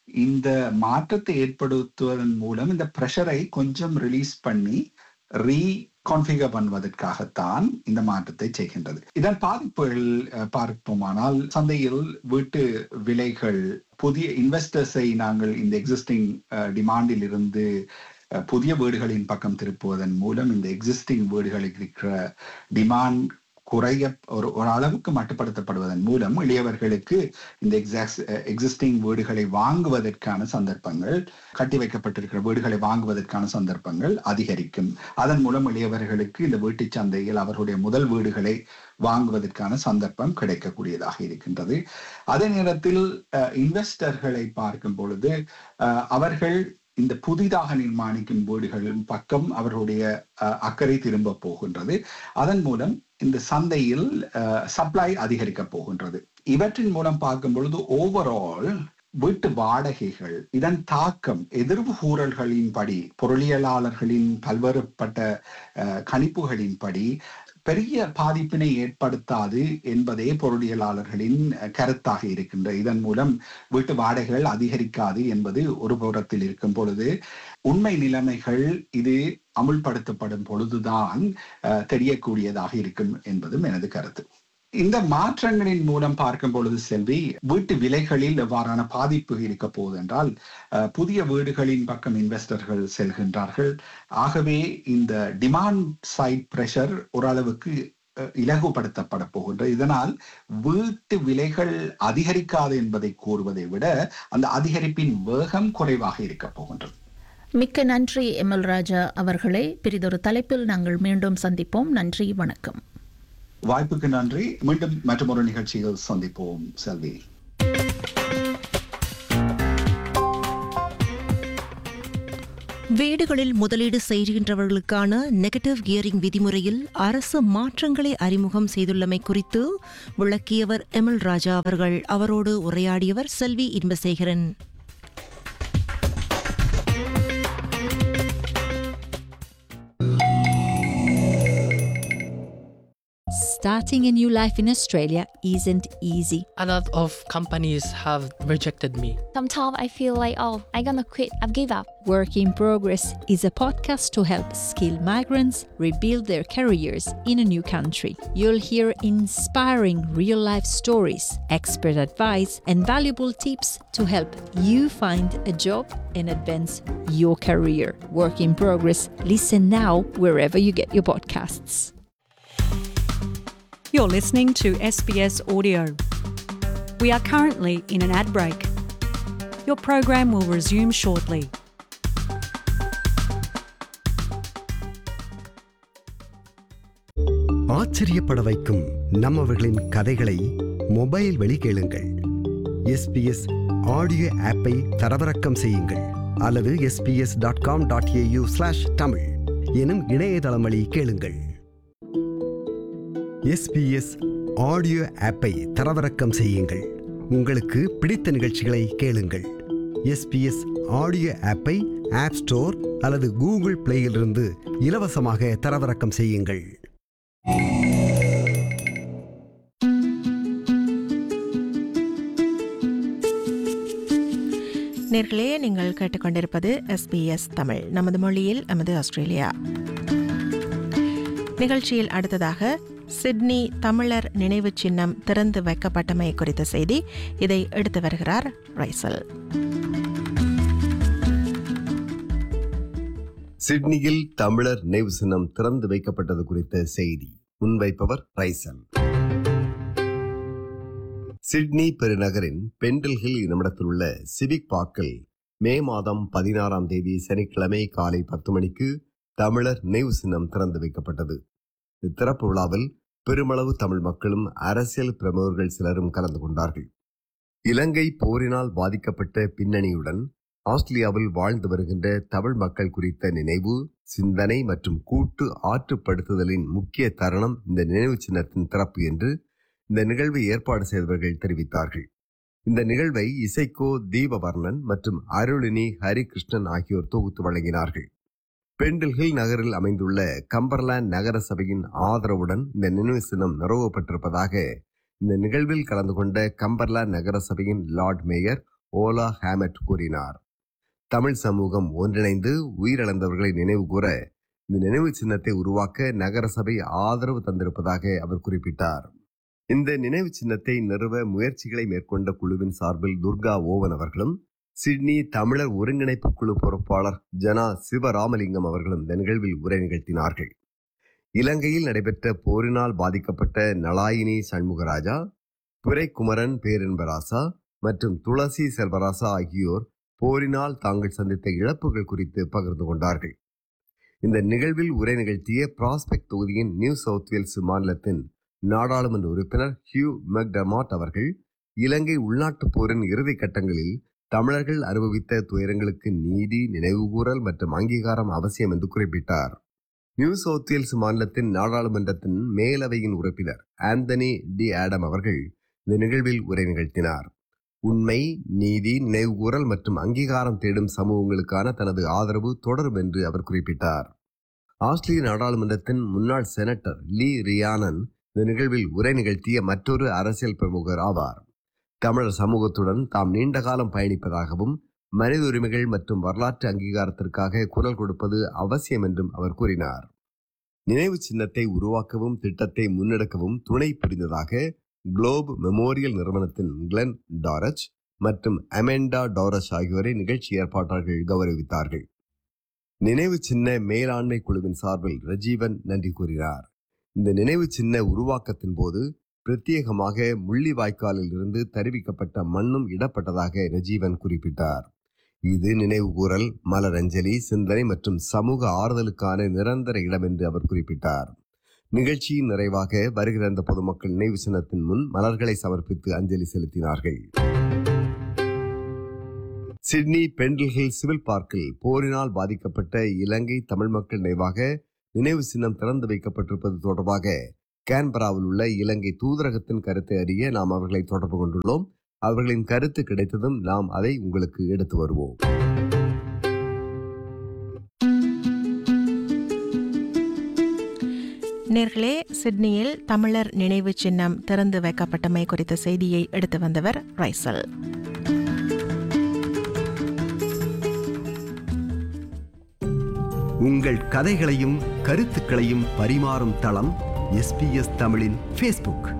இந்த மாற்றத்தை ஏற்படுத்துவதன் மூலம் இந்த ப்ரெஷரை கொஞ்சம் ரிலீஸ் பண்ணி ரீகான்ஃபிகர் பண்ணுவதற்காகத்தான் இந்த மாற்றத்தை செய்கின்றது. இதன் பாதிப்புகள் பார்ப்போமானால், சந்தையில் வீட்டு விலைகள், புதிய இன்வெஸ்டர்ஸை நாங்கள் இந்த எக்ஸிஸ்டிங் டிமாண்டில் இருந்து புதிய வீடுகளின் பக்கம் திருப்புவதன் மூலம் இந்த எக்ஸிஸ்டிங் வீடுகளுக்கு இருக்கிற டிமாண்ட் குறைய ஒரு அளவுக்கு மட்டுப்படுத்தப்படுவதன் மூலம் இளையவர்களுக்கு இந்த எக்ஸிஸ்டிங் வீடுகளை வாங்குவதற்கான சந்தர்ப்பங்கள், கட்டி வைக்கப்பட்டிருக்கிற வீடுகளை வாங்குவதற்கான சந்தர்ப்பங்கள் அதிகரிக்கும். அதன் மூலம் இளையவர்களுக்கு இந்த வீட்டு சந்தையில் அவர்களுடைய முதல் வீடுகளை வாங்குவதற்கான சந்தர்ப்பம் கிடைக்கக்கூடியதாக இருக்கின்றது. அதே நேரத்தில் இன்வெஸ்டர்களை பார்க்கும் பொழுது அவர்கள் இந்த புதிதாக நிர்மாணிக்கும் வீடுகளின் பக்கம் அவர்களுடைய அக்கறை திரும்ப போகின்றது. அதன் மூலம் இந்த சந்தையில் சப்ளை அதிகரிக்க போகின்றது. இவற்றின் மூலம் பார்க்கும் பொழுது ஓவரால் வீட்டு வாடகைகள், இதன் தாக்கம் எதிர்வு கூறல்களின்படி, பொருளியலாளர்களின் பல்வேறுபட்ட கணிப்புகளின்படி பெரிய பாதிப்பினை ஏற்படுத்தாது என்பதே பொருளியலாளர்களின் கருத்தாக இருக்கின்ற. இதன் மூலம் வீட்டு வாடகைகள் அதிகரிக்காது என்பது ஒரு புறத்தில் இருக்கும் பொழுது, உண்மை நிலைமைகள் இது அமுல்படுத்தப்படும் பொழுதுதான் தெரியக்கூடியதாக இருக்கும் என்பதும் எனது கருத்து. இந்த மாற்றங்களின் மூலம் பார்க்கும் பொழுது செல்வி, வீட்டு விலைகளில் எவ்வாறான பாதிப்பு இருக்க போகுது என்றால், புதிய வீடுகளின் பக்கம் இன்வெஸ்டர்கள் செல்கின்றார்கள். ஆகவே இந்த டிமாண்ட் சைட் பிரஷர் ஓரளவுக்கு இலகுபடுத்தப்பட போகின்றது. இதனால் வீட்டு விலைகள் அதிகரிக்காது என்பதை கூறுவதை விட அந்த அதிகரிப்பின் வேகம் குறைவாக இருக்க போகின்றது. மிக்க நன்றி எம்எல் ராஜா அவர்களே. பிறிதொரு தலைப்பில் நாங்கள் மீண்டும் சந்திப்போம். நன்றி, வணக்கம். வாய்ப்புக்கு நன்றி. மீண்டும் மற்றொரு நிகழ்ச்சியில் சந்திப்போம் செல்வி. வீடுகளில் முதலீடு செய்கின்றவர்களுக்கான நெகட்டிவ் கியரிங் விதிமுறையில் அரசு மாற்றங்களை அறிமுகம் செய்துள்ளமை குறித்து விளக்கியவர் எம்எல் ராஜா அவர்கள். அவரோடு உரையாடியவர் செல்வி Inbasekaran. Starting a new life in Australia isn't easy. A lot of companies have rejected me. Sometimes I feel like, I'm gonna quit, I've give up. Work in Progress is a podcast to help skilled migrants rebuild their careers in a new country. You'll hear inspiring real-life stories, expert advice, and valuable tips to help you find a job and advance your career. Work in Progress. Listen now wherever you get your podcasts. You're listening to SBS Audio. We are currently in an ad break. Your program will resume shortly. ஆச்சரியப்பட வைக்கும் நம்மவர்களின் கதைகளை mobile வழி கேளுங்கள். SBS audio ஆப்பை தரவிறக்கம் செய்யுங்கள் அல்லது sbs.com.au/tamil எனும் இணையதளம் வழி கேளுங்கள். SBS ஆடியோ ஆப்பை தரவிறக்கம் செய்யுங்கள். உங்களுக்கு பிடித்த நிகழ்ச்சிகளை கேளுங்கள். SBS ஆடியோ ஆப்பை ஆப் ஸ்டோர் அல்லது கூகுள் பிளேயிலிருந்து இலவசமாக தரவிறக்கம் செய்யுங்கள். நேர்களே, நீங்கள் கேட்டுக்கொண்டிருப்பது SBS தமிழ், நமது மொழியில் நமது ஆஸ்திரேலியா. நிகழ்ச்சியில் அடுத்ததாக சிட்னி தமிழர் நினைவு சின்னம் திறந்து வைக்கப்பட்டமை குறித்த செய்தி. இதை எடுத்து வருகிறார் ரைசல். சிட்னியில் தமிழர் நினைவு சின்னம் திறந்து வைக்கப்பட்டது குறித்த செய்தி முன்வைப்பவர் ரைசல். சிட்னி பெருநகரின் பெண்டில் ஹில் என்னுமிடத்தில் உள்ள சிவிக் பார்க்கில் மே மாதம் 16ஆம் தேதி சனிக்கிழமை காலை 10 மணிக்கு தமிழர் நினைவு சின்னம் திறந்து வைக்கப்பட்டது. இத்திறப்பு விழாவில் பெருமளவு தமிழ் மக்களும் அரசியல் பிரமுகர்கள் சிலரும் கலந்து கொண்டார்கள். இலங்கை போரினால் பாதிக்கப்பட்ட பின்னணியுடன் ஆஸ்திரேலியாவில் வாழ்ந்து வருகின்ற தமிழ் மக்கள் குறித்த நினைவு, சிந்தனை மற்றும் கூட்டு ஆற்றுப்படுத்துதலின் முக்கிய தருணம் இந்த நினைவு சின்னத்தின் திறப்பு என்று இந்த நிகழ்வை ஏற்பாடு செய்தவர்கள் தெரிவித்தார்கள். இந்த நிகழ்வை இசைக்கோ தீபவர்ணன் மற்றும் அருளினி ஹரிகிருஷ்ணன் ஆகியோர் தொகுத்து வழங்கினார்கள். பெண்டில் ஹில் நகரில் அமைந்துள்ள கம்பர்லாந்து நகர சபையின் ஆதரவுடன் இந்த நினைவு சின்னம் நிறுவப்பட்டிருப்பதாக இந்த நிகழ்வில் கலந்து கொண்ட கம்பர்லாந்து நகர சபையின் லார்ட் மேயர் ஓலா ஹேமட் கூறினார். தமிழ் சமூகம் ஒன்றிணைந்து உயிரிழந்தவர்களை நினைவு கூற இந்த நினைவு சின்னத்தை உருவாக்க நகரசபை ஆதரவு தந்திருப்பதாக அவர் குறிப்பிட்டார். இந்த நினைவு சின்னத்தை நிறுவ முயற்சிகளை மேற்கொண்ட குழுவின் சார்பில் துர்கா ஓவன் அவர்களும் சிட்னி தமிழர் ஒருங்கிணைப்பு குழு பொறுப்பாளர் ஜனா சிவராமலிங்கம் அவர்களும் இந்த நிகழ்வில் உரை நிகழ்த்தினார்கள். இலங்கையில் நடைபெற்ற போரினால் பாதிக்கப்பட்ட நலாயினி சண்முகராஜா, புரைக்குமரன் பேரன்பராசா மற்றும் துளசி செல்வராசா ஆகியோர் போரினால் தாங்கள் சந்தித்த இழப்புகள் குறித்து பகிர்ந்து கொண்டார்கள். இந்த நிகழ்வில் உரை நிகழ்த்திய பிராஸ்பெக்ட் தொகுதியின் நியூ சவுத் வேல்ஸ் மாநிலத்தின் நாடாளுமன்ற உறுப்பினர் ஹியூ மெக்டமாட் அவர்கள் இலங்கை உள்நாட்டுப் போரின் இறுதி கட்டங்களில் தமிழர்கள் அனுபவித்த துயரங்களுக்கு நீதி, நினைவுகூறல் மற்றும் அங்கீகாரம் அவசியம் என்று குறிப்பிட்டார். நியூ சவுத் வேல்ஸ் மாநிலத்தின் நாடாளுமன்றத்தின் மேலவையின் உறுப்பினர் ஆந்தனி டி ஆடம் அவர்கள் இந்த நிகழ்வில் உரை நிகழ்த்தினார். உண்மை, நீதி, நினைவுகூறல் மற்றும் அங்கீகாரம் தேடும் சமூகங்களுக்கான தனது ஆதரவு தொடரும் என்று அவர் குறிப்பிட்டார். ஆஸ்திரேலிய நாடாளுமன்றத்தின் முன்னாள் செனட்டர் லீ ரியானன் இந்த நிகழ்வில் உரை நிகழ்த்திய மற்றொரு அரசியல் பிரமுகர் ஆவார். தமிழர் சமூகத்துடன் தாம் நீண்ட காலம் பயணிப்பதாகவும் மனித உரிமைகள் மற்றும் வரலாற்று அங்கீகாரத்திற்காக குரல் கொடுப்பது அவசியம் என்றும் அவர் கூறினார். நினைவு சின்னத்தை உருவாக்கவும் திட்டத்தை முன்னெடுக்கவும் துணை புரிந்ததாக குளோப் மெமோரியல் நிறுவனத்தின் கிளென் டாரச் மற்றும் அமெண்டா டாரச் ஆகியோரை நிகழ்ச்சி ஏற்பாட்டாளர்கள் கௌரவித்தார்கள். நினைவு சின்ன மேலாண்மை குழுவின் சார்பில் ரஜீவன் நன்றி கூறினார். இந்த நினைவு சின்ன உருவாக்கத்தின் போது பிரத்யேகமாக முள்ளிவாய்க்காலில் இருந்து தருவிக்கப்பட்ட மண்ணும் இடப்பட்டதாக ரஜீவன் குறிப்பிட்டார். இது நினைவுகூறல், மலரஞ்சலி, சிந்தனை மற்றும் சமூக ஆறுதலுக்கான நிரந்தர இடம் என்று அவர் குறிப்பிட்டார். நிகழ்ச்சியின் நிறைவாக வருகிற அந்த பொதுமக்கள் நினைவு சின்னத்தின் முன் மலர்களை சமர்ப்பித்து அஞ்சலி செலுத்தினார்கள். சிட்னி பெண்டில் ஹில் சிவில் பார்க்கில் போரினால் பாதிக்கப்பட்ட இலங்கை தமிழ் மக்கள் நினைவாக நினைவு சின்னம் திறந்து வைக்கப்பட்டிருப்பது தொடர்பாக கேன்பராவில் உள்ள இலங்கை தூதரகத்தின் கருத்தை அறிய நாம் அவர்களை தொடர்பு கொண்டுள்ளோம். அவர்களின் கருத்து கிடைத்ததும் நாம் அதை உங்களுக்கு எடுத்து வருவோம். நேர்களே, சிட்னியில் தமிழர் நினைவு சின்னம் திறந்து வைக்கப்பட்டமை குறித்த செய்தியை எடுத்து வந்தவர் ரைசல். உங்கள் கதைகளையும் கருத்துக்களையும் பரிமாறும் தளம் SBS தமிழின் ஃபேஸ்புக்.